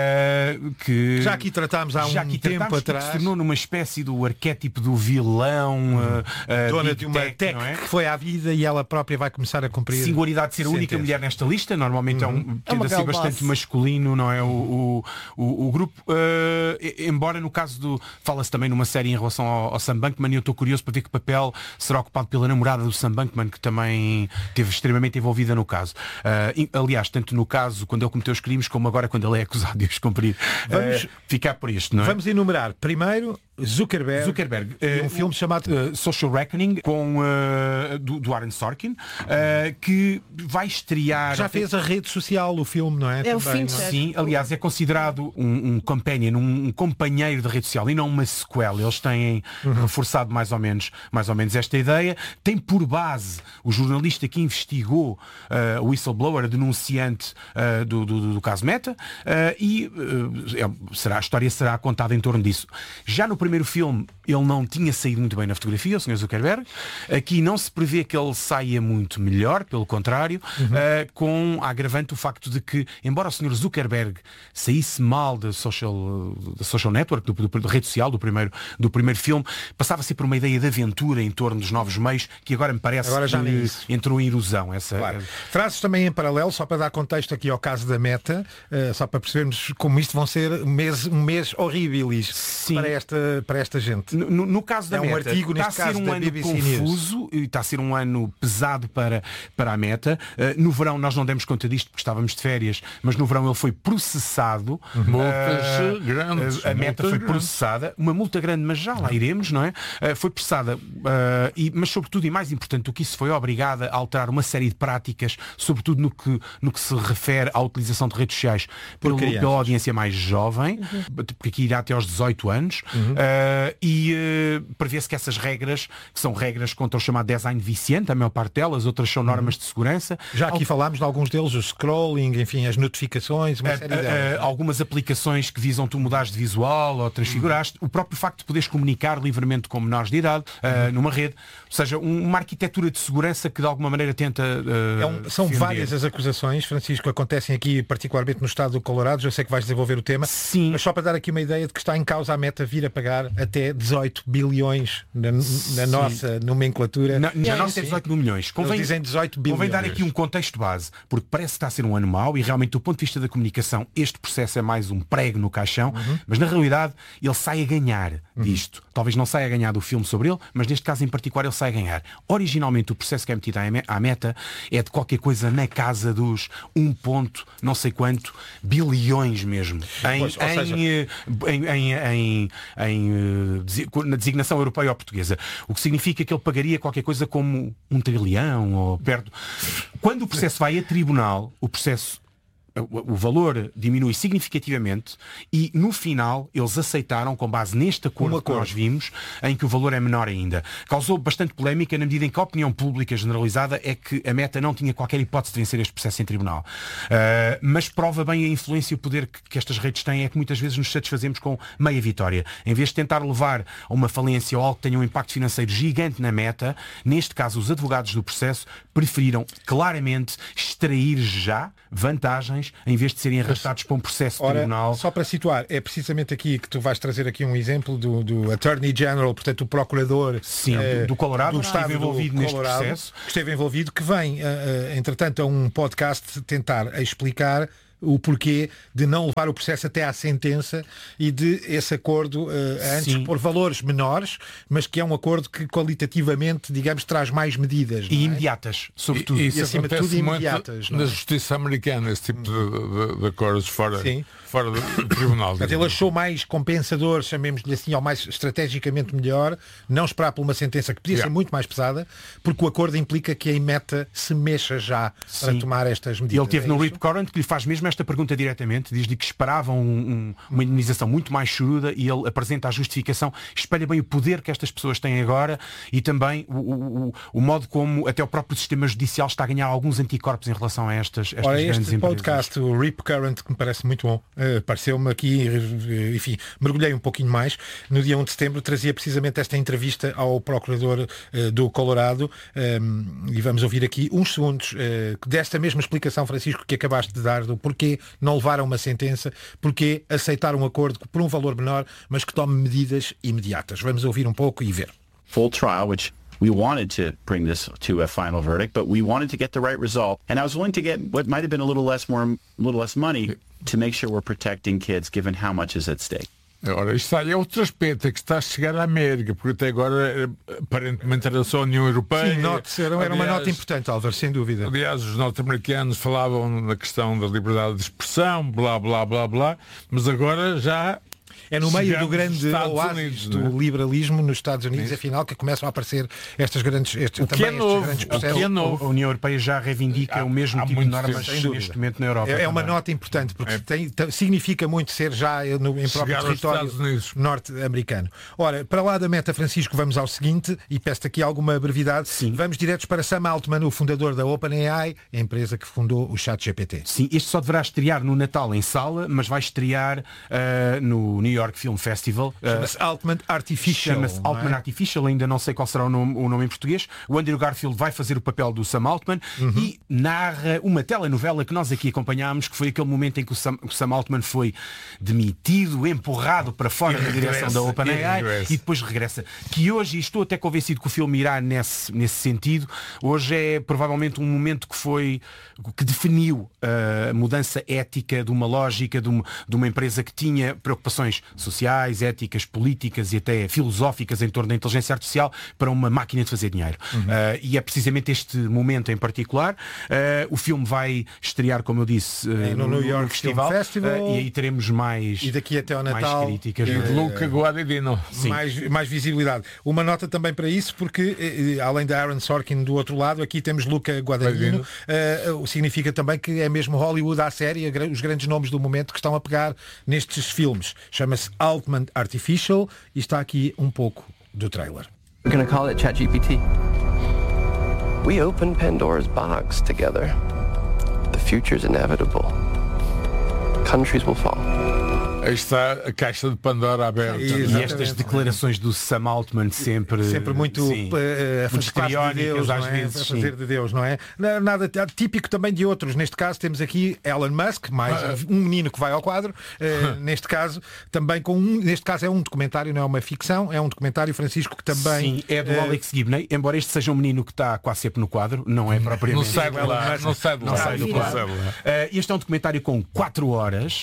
uh, que já aqui tratámos há já um aqui tempo tratámos, atrás. Se tornou numa espécie do arquétipo do vilão, uhum. uh, uh, dona de uma tech, tech não é? que foi à vida e ela própria vai começar a cumprir. Singularidade de ser a única sentença. Mulher nesta lista, normalmente uhum. é um, tende é a ser bastante boss. masculino, não é? O, o, o, o grupo, uh, embora no caso do. Fala-se também numa série em relação ao, ao Sam Bankman, e eu estou curioso para ver que papel será ocupado pela namorada do Sam Bankman, que também esteve extremamente envolvida no caso. Uh, aliás, tanto no caso quando ele cometeu os crimes, como agora quando ele é acusado de os cumprir. Vamos uh, ficar por isto, não é? Vamos enumerar. Primeiro, Zuckerberg, Zuckerberg e um uh, filme chamado uh, Social Reckoning com, uh, do, do Aaron Sorkin, uh, que vai estrear... Já fez a rede social, o filme, não é? É Também, o fim, não é? Sim, aliás, é considerado um, um companion, um, um companheiro de rede social e não uma sequela. Eles têm uhum. reforçado mais ou, menos, mais ou menos esta ideia. Tem por base o jornalista que investigou uh, o whistleblower, a denunciante uh, do, do, do caso Meta, uh, e uh, é, será, a história será contada em torno disso. Já no primeiro filme ele não tinha saído muito bem na fotografia, o senhor Zuckerberg. Aqui não se prevê que ele saia muito melhor, pelo contrário, uhum. uh, com a agravante o facto de que, embora o senhor Zuckerberg saísse mal da social, da social network, do, do, da rede social do primeiro, do primeiro filme, passava a ser por uma ideia de aventura em torno dos novos meios, que agora me parece agora já que entrou em erosão. Essa... Claro. Trazes também em paralelo, só para dar contexto aqui ao caso da Meta, uh, só para percebermos como isto vão ser um mês, um mês horríveis para esta, para esta gente. No, no caso da é um Meta, artigo, está neste a ser caso, um da ano B B C confuso News. e está a ser um ano pesado para, para a Meta. Uh, no verão nós não demos conta disto porque estávamos de férias, mas no verão ele foi processado. Multas uh, grandes. A Meta foi grandes. processada, uma multa grande, mas já lá iremos, não é? Uh, foi processada, uh, e, mas sobretudo e mais importante do que isso, foi obrigada a alterar uma série de práticas, sobretudo no que, no que se refere à utilização de redes sociais pelo, pela audiência mais jovem, uhum. porque aqui irá até aos dezoito anos, uhum. uh, e uh, prevê-se que essas regras, que são regras contra o chamado design viciante, a maior parte delas, outras são normas uhum. de segurança. Já aqui Al... falámos de alguns deles, o scrolling, enfim, as notificações, uma uh, série uh, delas. Uh, algumas aplicações que visam tu mudares de visual ou transfiguraste, uhum. o próprio facto de poderes comunicar livremente com menores de idade, uh, uhum. numa rede, ou seja, um, uma arquitetura de segurança que de alguma maneira tenta uh, é um, são defender. Várias as acusações, Francisco, acontecem aqui particularmente no estado do Colorado, eu sei que vais desenvolver o tema. Sim. Mas só para dar aqui uma ideia de que está em causa a Meta vir a pagar até dezoito bilhões na, na nossa nomenclatura. Na, já não é dezoito mil milhões. Convém, Eles dizem dezoito bilhões. Convém dar aqui um contexto base, porque parece que está a ser um ano mau e realmente do ponto de vista da comunicação este processo é mais um prego no caixão, uhum. mas na realidade ele sai a ganhar uhum. disto. Talvez não saia a ganhar do filme sobre ele, mas neste caso em particular ele sai a ganhar. Originalmente o processo que é metido à Meta é de qualquer coisa na casa dos um ponto não sei quanto bilhões mesmo. Em, pois, em, seja... em, em, em, em, na designação europeia ou portuguesa. O que significa que ele pagaria qualquer coisa como um trilhão ou perto. Quando o processo vai a tribunal, o processo o valor diminui significativamente e no final eles aceitaram, com base neste acordo, um acordo que nós vimos, em que o valor é menor ainda. Causou bastante polémica na medida em que a opinião pública generalizada é que a Meta não tinha qualquer hipótese de vencer este processo em tribunal. Uh, mas prova bem a influência e o poder que, que estas redes têm, é que muitas vezes nos satisfazemos com meia vitória. Em vez de tentar levar a uma falência ou algo que tenha um impacto financeiro gigante na Meta, neste caso os advogados do processo preferiram claramente extrair já vantagens em vez de serem arrastados para um processo Ora, tribunal. Só para situar, é precisamente aqui que tu vais trazer aqui um exemplo do, do Attorney General, portanto o procurador Sim, eh, do, do Colorado, do Estado envolvido do neste Colorado, processo. Que esteve envolvido, que vem, uh, entretanto, a um podcast tentar explicar o porquê de não levar o processo até à sentença e de esse acordo uh, antes Sim. por valores menores, mas que é um acordo que qualitativamente, digamos, traz mais medidas. E imediatas, sobretudo. E, e acima de tudo imediatas. Na justiça americana, esse tipo de, de, de acordos fora, fora do, do tribunal. Mas ele achou mais compensador, chamemos-lhe assim, ou mais estrategicamente melhor, não esperar por uma sentença que podia yeah. ser muito mais pesada, porque o acordo implica que a Meta se mexa já Sim. para tomar estas medidas. E ele teve é no isso? Rip Current, que lhe faz mesmo esta pergunta diretamente, diz-lhe que esperavam um, um, uma indemnização muito mais choruda e ele apresenta a justificação, espelha bem o poder que estas pessoas têm agora e também o, o, o modo como até o próprio sistema judicial está a ganhar alguns anticorpos em relação a estas, estas Ora, grandes este empresas. podcast, o Rip Current, que me parece muito bom, uh, pareceu-me aqui, enfim, mergulhei um pouquinho mais. No dia um de setembro trazia precisamente esta entrevista ao procurador uh, do Colorado um, e vamos ouvir aqui uns segundos uh, desta mesma explicação, Francisco, que acabaste de dar do porquê não levaram uma sentença, porque aceitar um acordo por um valor menor, mas que tome medidas imediatas. Vamos ouvir um pouco e ver. Full trial, which we wanted to bring this to a final verdict, but we wanted to get the right result, and I was willing to get what might have been a little less more, a little less money to make sure we're protecting kids, given how much is at stake. Ora, isto é outro aspecto, é que está a chegar à América, porque até agora aparentemente era só a União Europeia. Sim, note, era aliás, uma nota importante, Álvaro, sem dúvida. Aliás, os norte-americanos falavam na questão da liberdade de expressão, blá, blá, blá, blá, mas agora já... É no meio do grande oásis do é? liberalismo nos Estados Unidos, é afinal, que começam a aparecer estas grandes, estes, também é novo, estes grandes processos. É novo. A União Europeia já reivindica há, o mesmo tipo de normas neste momento na Europa. É, é uma nota importante, porque é. tem, tem, significa muito ser já no, em próprio Chegar território norte-americano. Ora, para lá da Meta, Francisco, vamos ao seguinte, e peço-te aqui alguma brevidade. Sim. Vamos diretos para Sam Altman, o fundador da OpenAI, a empresa que fundou o ChatGPT. Sim, este só deverá estrear no Natal em sala, mas vai estrear uh, no New York Film Festival. Chama-se uh, Altman Artificial. Chama-se Altman é? Artificial, ainda não sei qual será o nome, o nome em português. O Andrew Garfield vai fazer o papel do Sam Altman uhum. e narra uma telenovela que nós aqui acompanhámos, que foi aquele momento em que o Sam, o Sam Altman foi demitido, empurrado para fora da direção da OpenAI e, e depois regressa. Que hoje, e estou até convencido que o filme irá nesse, nesse sentido, hoje é provavelmente um momento que foi que definiu a mudança ética de uma lógica de uma, de uma empresa que tinha preocupações sociais, éticas, políticas e até filosóficas em torno da inteligência artificial para uma máquina de fazer dinheiro. Uhum. Uh, e é precisamente este momento em particular. Uh, o filme vai estrear, como eu disse, uh, no, no New York no Festival, Festival. Uh, e aí teremos mais, e daqui até ao Natal, mais críticas. E de Luca Guadagnino. Mais, mais visibilidade. Uma nota também para isso, porque eh, além da Aaron Sorkin do outro lado, aqui temos Luca Guadagnino. Uh, significa também que é mesmo Hollywood à série, os grandes nomes do momento que estão a pegar nestes filmes. Chama chama-se Altman Artificial e está aqui um pouco do trailer. We're gonna call it ChatGPT. We opened Pandora's box together. The future's inevitable. Countries will fall. Aí está a caixa de Pandora aberta. E estas declarações do Sam Altman sempre... Sempre muito sim, uh, a fazer de Deus, às vezes, a fazer de Deus, não é? Nada típico também de outros. Neste caso temos aqui Elon Musk, mais ah. um menino que vai ao quadro. Uh, neste caso, também com um... Neste caso é um documentário, não é uma ficção, é um documentário, Francisco, que também... Sim, é do uh, Alex Gibney, embora este seja um menino que está quase sempre no quadro, não é propriamente... Não sai de lá, não sai de lá. Não sai do quadro. Uh, este é um documentário com quatro horas.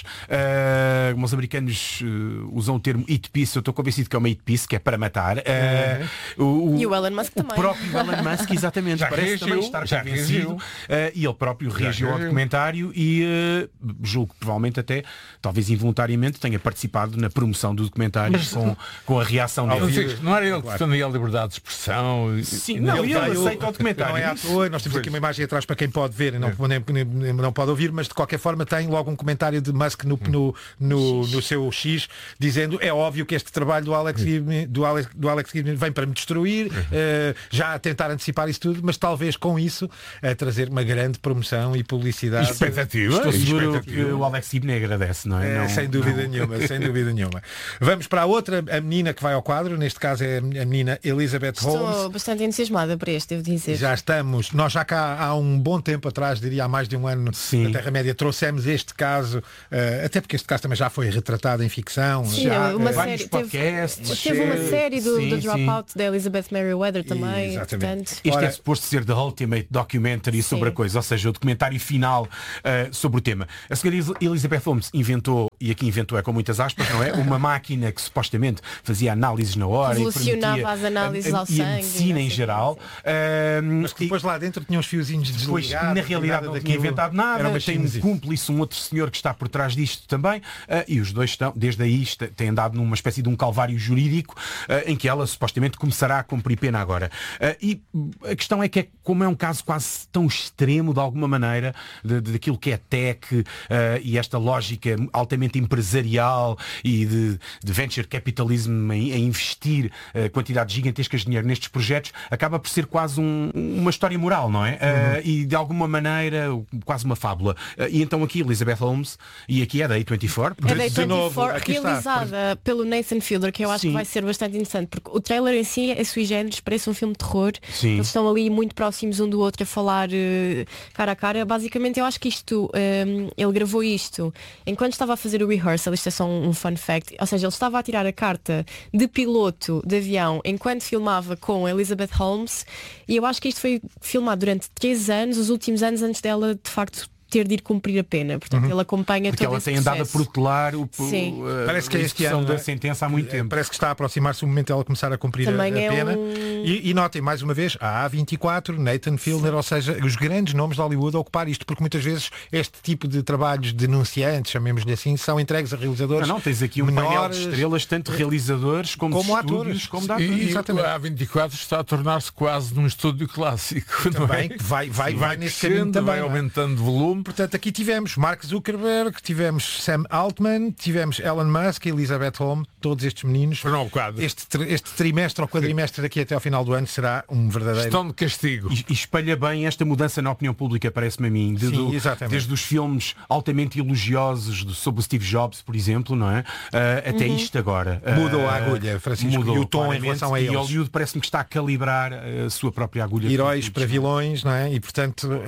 Uh, os americanos uh, usam o termo hit piece, eu estou convencido que é uma hit piece, que é para matar. Uh, o, e o Elon Musk o também. O próprio Elon Musk, exatamente, já parece reagiu, também estar já convencido. Uh, e ele próprio reagiu ao documentário e uh, julgo que provavelmente até, talvez involuntariamente, tenha participado na promoção do documentário. Mas, com, com a reação dele. Não, sei, não era ele que defendia a liberdade de expressão? Sim, não, ele, ele aceita o documentário. Não é à toa, nós temos pois. aqui uma imagem atrás para quem pode ver e não, nem, nem, não pode ouvir, mas de qualquer forma tem logo um comentário de Musk no, no, no, no seu X, dizendo é óbvio que este trabalho do Alex Gibney, do Alex, do Alex Gibney vem para me destruir, uh, já a tentar antecipar isso tudo, mas talvez com isso a trazer uma grande promoção e publicidade. Expectativa. Estou seguro que o Alex Gibney agradece, não é? é não, sem dúvida não. nenhuma, sem dúvida nenhuma. Vamos para a outra, a menina que vai ao quadro, neste caso é a menina Elizabeth Estou Holmes. Estou bastante entusiasmada por este, devo dizer. Já estamos, nós já cá há um bom tempo atrás, diria há mais de um ano, Sim. na Terra-média, trouxemos este caso, uh, até porque este caso também já foi retratado em ficção. Sim, já, uma uh, série, teve, teve uma série do, sim, do Dropout da Elizabeth Merriweather também. Exatamente. Portanto... Este Ora... é suposto ser The Ultimate Documentary sim. sobre a coisa, ou seja, o documentário final uh, sobre o tema. A senhora Elizabeth Holmes inventou, e aqui inventou é com muitas aspas, não é? Uma máquina que supostamente fazia análises na hora e permitia as análises a, a, ao e sangue, a medicina em geral. Uh, Mas que depois e, lá dentro tinha uns fiozinhos desligados. Pois, na realidade não tinha inventado nada. Tem um cúmplice, um outro senhor que está por trás disto também. Uh, e os dois estão, desde aí, têm andado numa espécie de um calvário jurídico uh, em que ela supostamente começará a cumprir pena agora. Uh, e a questão é que é, como é um caso quase tão extremo de alguma maneira de, de, daquilo que é tech uh, e esta lógica altamente empresarial e de, de venture capitalism em, em investir uh, quantidades gigantescas de dinheiro nestes projetos, acaba por ser quase um, uma história moral, não é? Uh, uhum. E de alguma maneira quase uma fábula. Uh, e então aqui Elizabeth Holmes, e aqui é da A vinte e quatro, é da A vinte e quatro realizada está. pelo Nathan Fielder, que eu acho Sim. que vai ser bastante interessante, porque o trailer em si é sui generis, parece um filme de terror. Sim. Eles estão ali muito próximos um do outro a falar uh, cara a cara. Basicamente eu acho que isto um, ele gravou isto enquanto estava a fazer o rehearsal. Isto é só um, um fun fact, ou seja, ele estava a tirar a carta de piloto de avião enquanto filmava com Elizabeth Holmes, e eu acho que isto foi filmado durante três anos, os últimos anos antes dela de facto ter de ir cumprir a pena. Portanto, uhum. ele acompanha Porque todo ela esse tem andado a processo. protelar o, Sim. o, a, parece que é este ano da sentença há muito tempo. Parece que está a aproximar-se o momento dela começar a cumprir Também a, a é pena. Um... E, e notem, mais uma vez, a A vinte e quatro, Nathan Fielder, Sim. ou seja, os grandes nomes de Hollywood a ocupar isto, porque muitas vezes este tipo de trabalhos denunciantes, chamemos-lhe assim, são entregues a realizadores. Não, não tens aqui um menores, painel de estrelas, tanto realizadores como, como de atores, como de atores. E, e a A vinte e quatro está a tornar-se quase num estúdio clássico. Também, não é? que vai, vai, Sim, vai, vai nesse caminho também. Vai aumentando volume. Portanto, aqui tivemos Mark Zuckerberg, tivemos Sam Altman, tivemos Elon Musk, Elizabeth Holmes, todos estes meninos. Este, este trimestre ou quadrimestre daqui até ao final do ano será um verdadeiro... Estão de castigo. E, e espalha bem esta mudança na opinião pública, parece-me a mim. De, Sim, do, exatamente. Desde os filmes altamente elogiosos do, sobre o Steve Jobs, por exemplo, não é? Uh, até uhum. isto agora. Mudou uh, a agulha, Francisco, mudou, e o tom em relação a e eles. E Hollywood parece-me que está a calibrar a sua própria agulha. Heróis para vilões, não é? E, portanto, uh,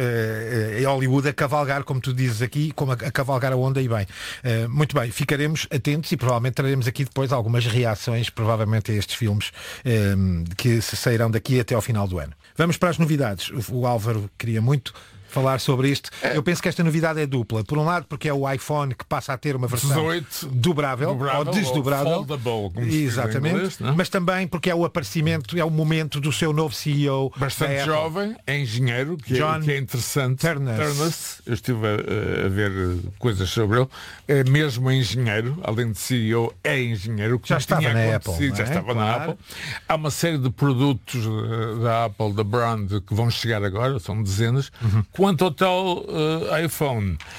é Hollywood a cavalgar, como tu dizes aqui, como a, a cavalgar a onda e bem. Uh, muito bem, ficaremos atentos e provavelmente traremos aqui depois algumas reações, provavelmente a estes filmes um, que se sairão daqui até ao final do ano. Vamos para as novidades. O, o Álvaro queria muito falar sobre isto. Eu penso que esta novidade é dupla. Por um lado, porque é o iPhone que passa a ter uma versão dezoito, dobrável, dobrável ou desdobrável. Ou foldable, como exatamente. Inglês, mas também porque é o aparecimento, é o momento do seu novo C E O. Bastante jovem, é engenheiro, que, John é, que é interessante. Ternus. Ternus. Eu estive a, a ver coisas sobre ele. É mesmo engenheiro, além de C E O, é engenheiro. Que já estava na Apple. Já é? estava claro. na Apple. Há uma série de produtos da Apple, da brand, que vão chegar agora, são dezenas. Uhum. Quanto ao tal Uh, iPhone,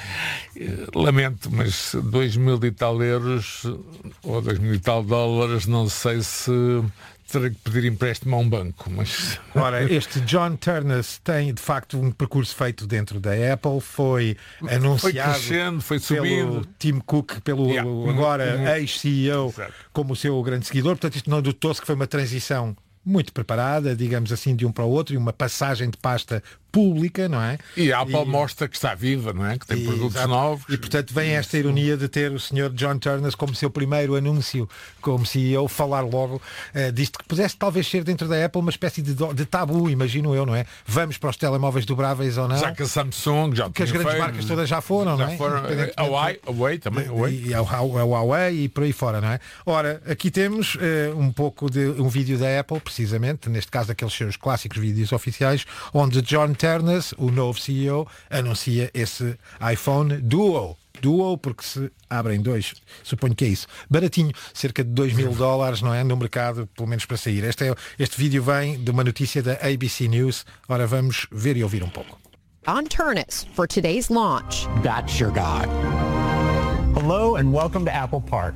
lamento, mas dois mil e tal euros ou dois mil e tal dólares, não sei se terei que pedir empréstimo a um banco, mas... Ora, este John Ternus tem de facto um percurso feito dentro da Apple, foi anunciado foi crescendo, foi pelo subindo. Tim Cook, pelo Yeah. agora Uhum. ex-C E O, Exato. como o seu grande seguidor. Portanto, isto não dutou-se que foi uma transição muito preparada, digamos assim, de um para o outro, e uma passagem de pasta pública, não é? E a Apple E- mostra que está viva, não é? Que tem E, produtos exato. novos. E portanto vem esta ironia de ter o senhor John Ternus como seu primeiro anúncio como C E O, falar logo uh, disto que pudesse talvez ser dentro da Apple uma espécie de, do- de tabu, imagino eu, não é? Vamos para os telemóveis dobráveis ou não? Já que a Samsung já que as tinha grandes feito, marcas todas já foram, já não é? foram, Independentemente- a Huawei, a Huawei também, a Huawei. E a Huawei- a Huawei e por aí fora, não é? Ora, aqui temos eh, um pouco de um vídeo da Apple, precisamente, neste caso daqueles seus clássicos vídeos oficiais, onde John Ternus, o novo C E O, anuncia esse iPhone Duo. Duo, porque se abrem dois, suponho que é isso. Baratinho, cerca de dois mil dólares, não é? No mercado, pelo menos para sair. Este, é, este vídeo vem de uma notícia da A B C News. Ora, vamos ver e ouvir um pouco. John Ternus for today's launch. That's your guy. Hello and welcome to Apple Park.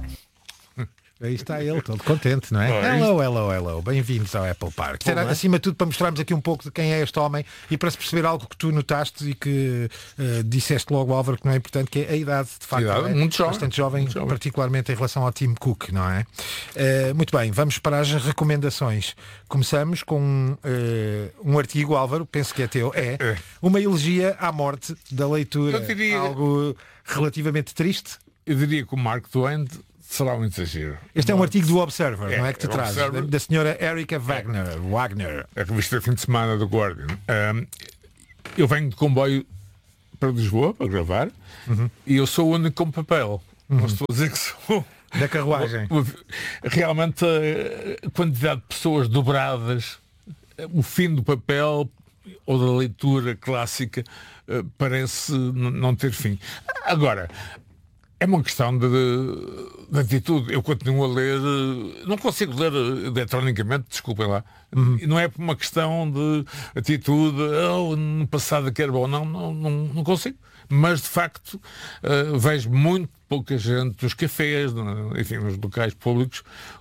Aí está ele, todo contente, não é? Pois. Hello, hello, hello. Bem-vindos ao Apple Park. Isto era, Olá. acima de tudo, para mostrarmos aqui um pouco de quem é este homem e para se perceber algo que tu notaste e que uh, disseste logo, Álvaro, que não é importante, que é a idade, de facto. Idade, é muito jovem. bastante jovem, Muito jovem. particularmente em relação ao Tim Cook, não é? Uh, muito bem, vamos para as recomendações. Começamos com uh, um artigo, Álvaro, penso que é teu, é uma elegia à morte da leitura. Eu diria- Algo relativamente triste. Eu diria que o Mark Twain será um exagero. Este é um artigo do Observer, É, não é que te é o traz, da, Observer. da senhora Erika Wagner. Wagner. A revista Fim de Semana do Guardian. Um, eu venho de comboio para Lisboa para gravar Uhum. e eu sou o único com papel. Uhum. Não estou a dizer que sou. Da carruagem. Realmente a quantidade de pessoas dobradas, o fim do papel ou da leitura clássica eh, parece n- não ter fim. Agora, é uma questão de, de atitude. Eu continuo a ler, eh, não consigo ler eh, eletronicamente, desculpem lá. E não é por uma questão de atitude, oh, no passado que era bom, não, não, não, não consigo. Mas de facto eh, vejo muito pouca gente nos cafés, no- enfim, nos locais públicos,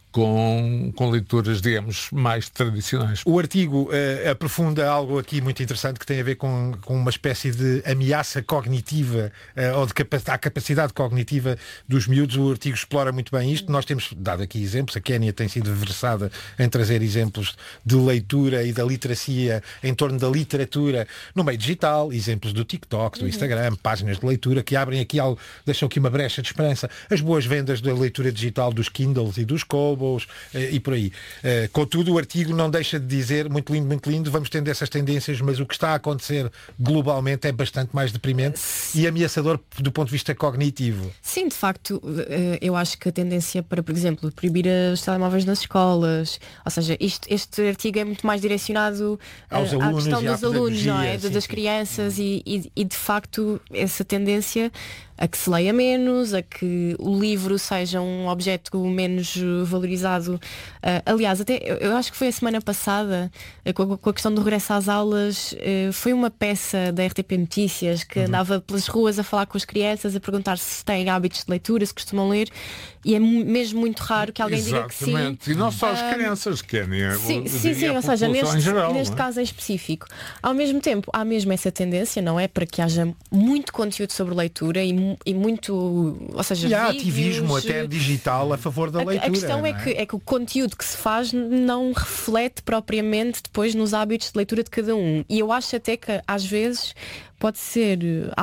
com, com leituras, digamos, mais tradicionais. O artigo eh, aprofunda algo aqui muito interessante que tem a ver com, com uma espécie de ameaça cognitiva eh, ou de capa à capacidade cognitiva dos miúdos. O artigo explora muito bem isto. Nós temos dado aqui exemplos. A Kénia tem sido versada em trazer exemplos de leitura e da literacia em torno da literatura no meio digital, exemplos do TikTok, do Instagram, páginas de leitura que abrem aqui algo, deixam aqui uma brecha de esperança. As boas vendas da leitura digital dos Kindles e dos Kobo e por aí. Uh, contudo, o artigo não deixa de dizer, muito lindo, muito lindo, vamos tendo essas tendências, mas o que está a acontecer globalmente é bastante mais deprimente e ameaçador do ponto de vista cognitivo. Sim, de facto, eh, eu acho que a tendência para, por exemplo, proibir os telemóveis nas escolas, ou seja, isto, este artigo é muito mais direcionado eh, Aos à alunos questão e à dos alunos, não é? pedagogia, sim, Das sim. crianças e, e, e, de facto, essa tendência a que se leia menos, a que o livro seja um objeto menos eh, valorizado. Uh, aliás, até eu, eu acho que foi a semana passada, eh, com, a, com a questão do regresso às aulas, eh, foi uma peça da R T P Notícias que Uhum. andava pelas ruas a falar com as crianças, a perguntar se têm hábitos de leitura, se costumam ler, e é mu- mesmo muito raro que alguém diga que sim. Exatamente. E não só as Ah, crianças, Kénia. Sim, eu sim, diria sim, a ou seja, população neste, em geral, neste não é? caso em específico. Ao mesmo tempo, há mesmo essa tendência, não é? Para que haja muito conteúdo sobre leitura e, mu- e muito, ou seja, E há vídeos, ativismo até digital a favor da a, leitura. a questão não é que, é que o conteúdo que se faz não reflete propriamente depois nos hábitos de leitura de cada um. E eu acho até que às vezes pode ser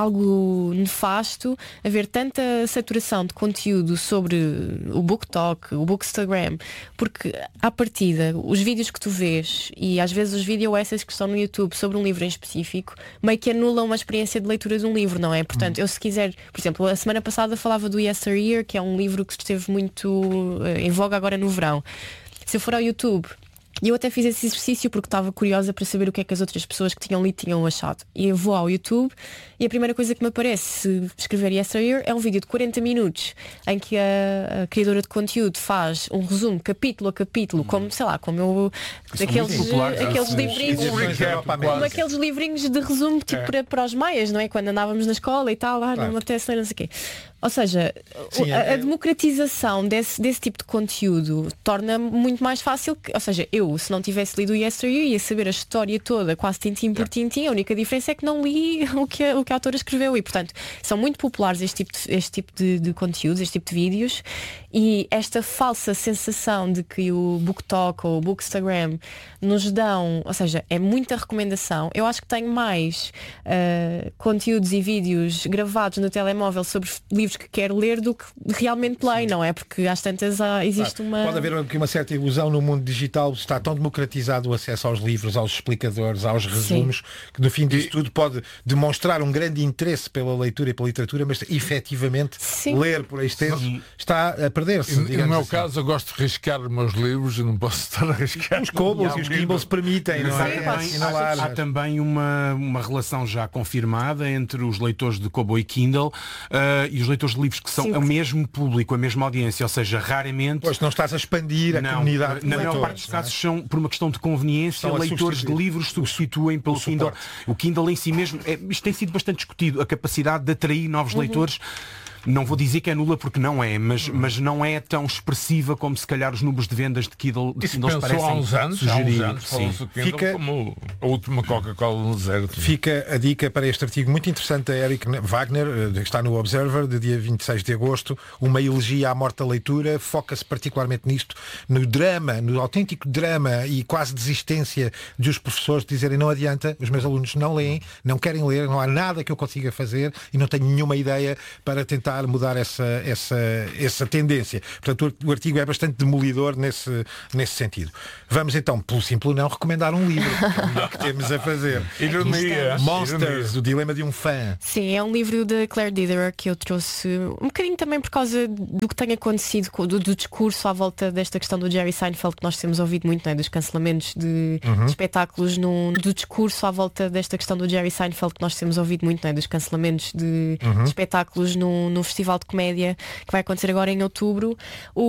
algo nefasto haver tanta saturação de conteúdo sobre o BookTok, o Bookstagram, porque à partida os vídeos que tu vês e às vezes os vídeo essays que estão no YouTube sobre um livro em específico meio que anulam uma experiência de leitura de um livro, não é? Portanto, eu se quiser, por exemplo, a semana passada falava do Yesteryear, que é um livro que esteve muito eh, em voga agora no verão. Se eu for ao YouTube, e eu até fiz esse exercício porque estava curiosa para saber o que é que as outras pessoas que tinham lido tinham achado. E eu vou ao YouTube e a primeira coisa que me aparece se escrever Yesteryear é um vídeo de quarenta minutos em que a, a criadora de conteúdo faz um resumo capítulo a capítulo, como, sei lá, como eu aqueles, aqueles livrinhos como aqueles livrinhos de resumo tipo é. para, para os maias, não é? Quando andávamos na escola e tal, ah, não me apetece ler, não sei o quê. Ou seja, Sim, a, a democratização desse, desse tipo de conteúdo torna muito mais fácil que, ou seja, eu, se não tivesse lido o Yesteryear, ia saber a história toda, quase tintim por tintim. A única diferença é que não li o que a, o que a autora escreveu e, portanto, são muito populares este tipo de, este tipo de, de conteúdos, este tipo de vídeos, e esta falsa sensação de que o BookTok ou o Bookstagram nos dão, ou seja, é muita recomendação. Eu acho que tenho mais uh, conteúdos e vídeos gravados no telemóvel sobre livros que quero ler do que realmente leio, não é? Porque às tantas há, existe claro. uma... Pode haver aqui uma certa ilusão no mundo digital, está tão democratizado o acesso aos livros, aos explicadores, aos resumos, Sim. que no fim disso tudo pode demonstrar um grande interesse pela leitura e pela literatura, mas efetivamente Sim. ler por extenso está a perder-se. No meu assim. caso, eu gosto de riscar os meus livros e não posso estar a riscar. Os Kobles e os Kindles permitem, não é? Também, há, há também uma, uma relação já confirmada entre os leitores de Kobo e Kindle uh, e os leitores de livros que são Sim. o mesmo público, a mesma audiência, ou seja, raramente... Pois não estás a expandir a não, comunidade. Na maior parte dos casos são, por uma questão de conveniência, leitores de livros substituem pelo o Kindle. O Kindle em si mesmo, é, isto tem sido bastante discutido, a capacidade de atrair novos uhum. leitores. Não vou dizer que é nula porque não é, mas, mas não é tão expressiva como se calhar os números de vendas de Kindle, de Kindle parecem há uns anos, sugerir. Há uns anos fica como a última Coca-Cola no deserto. Fica a dica para este artigo muito interessante da Eric Wagner, que está no Observer, de dia vinte e seis de agosto, uma elegia à morte da leitura, foca-se particularmente nisto, no drama, no autêntico drama e quase desistência dos professores de dizerem não adianta, os meus alunos não leem, não querem ler, não há nada que eu consiga fazer e não tenho nenhuma ideia para tentar mudar essa, essa, essa tendência. Portanto, o artigo é bastante demolidor nesse, nesse sentido. Vamos então, pelo simples não, recomendar um livro, que é o melhor que temos a fazer. Ironia. Monsters, o dilema de um fã. Sim, é um livro de Claire Diderot que eu trouxe um bocadinho também por causa do que tem acontecido, do, do discurso à volta desta questão do Jerry Seinfeld, que nós temos ouvido muito, não é? Dos cancelamentos de, uhum. de espetáculos, no, do discurso à volta desta questão do Jerry Seinfeld, que nós temos ouvido muito, não é? Dos cancelamentos de, uhum. de espetáculos no, no Festival de Comédia que vai acontecer agora em outubro. O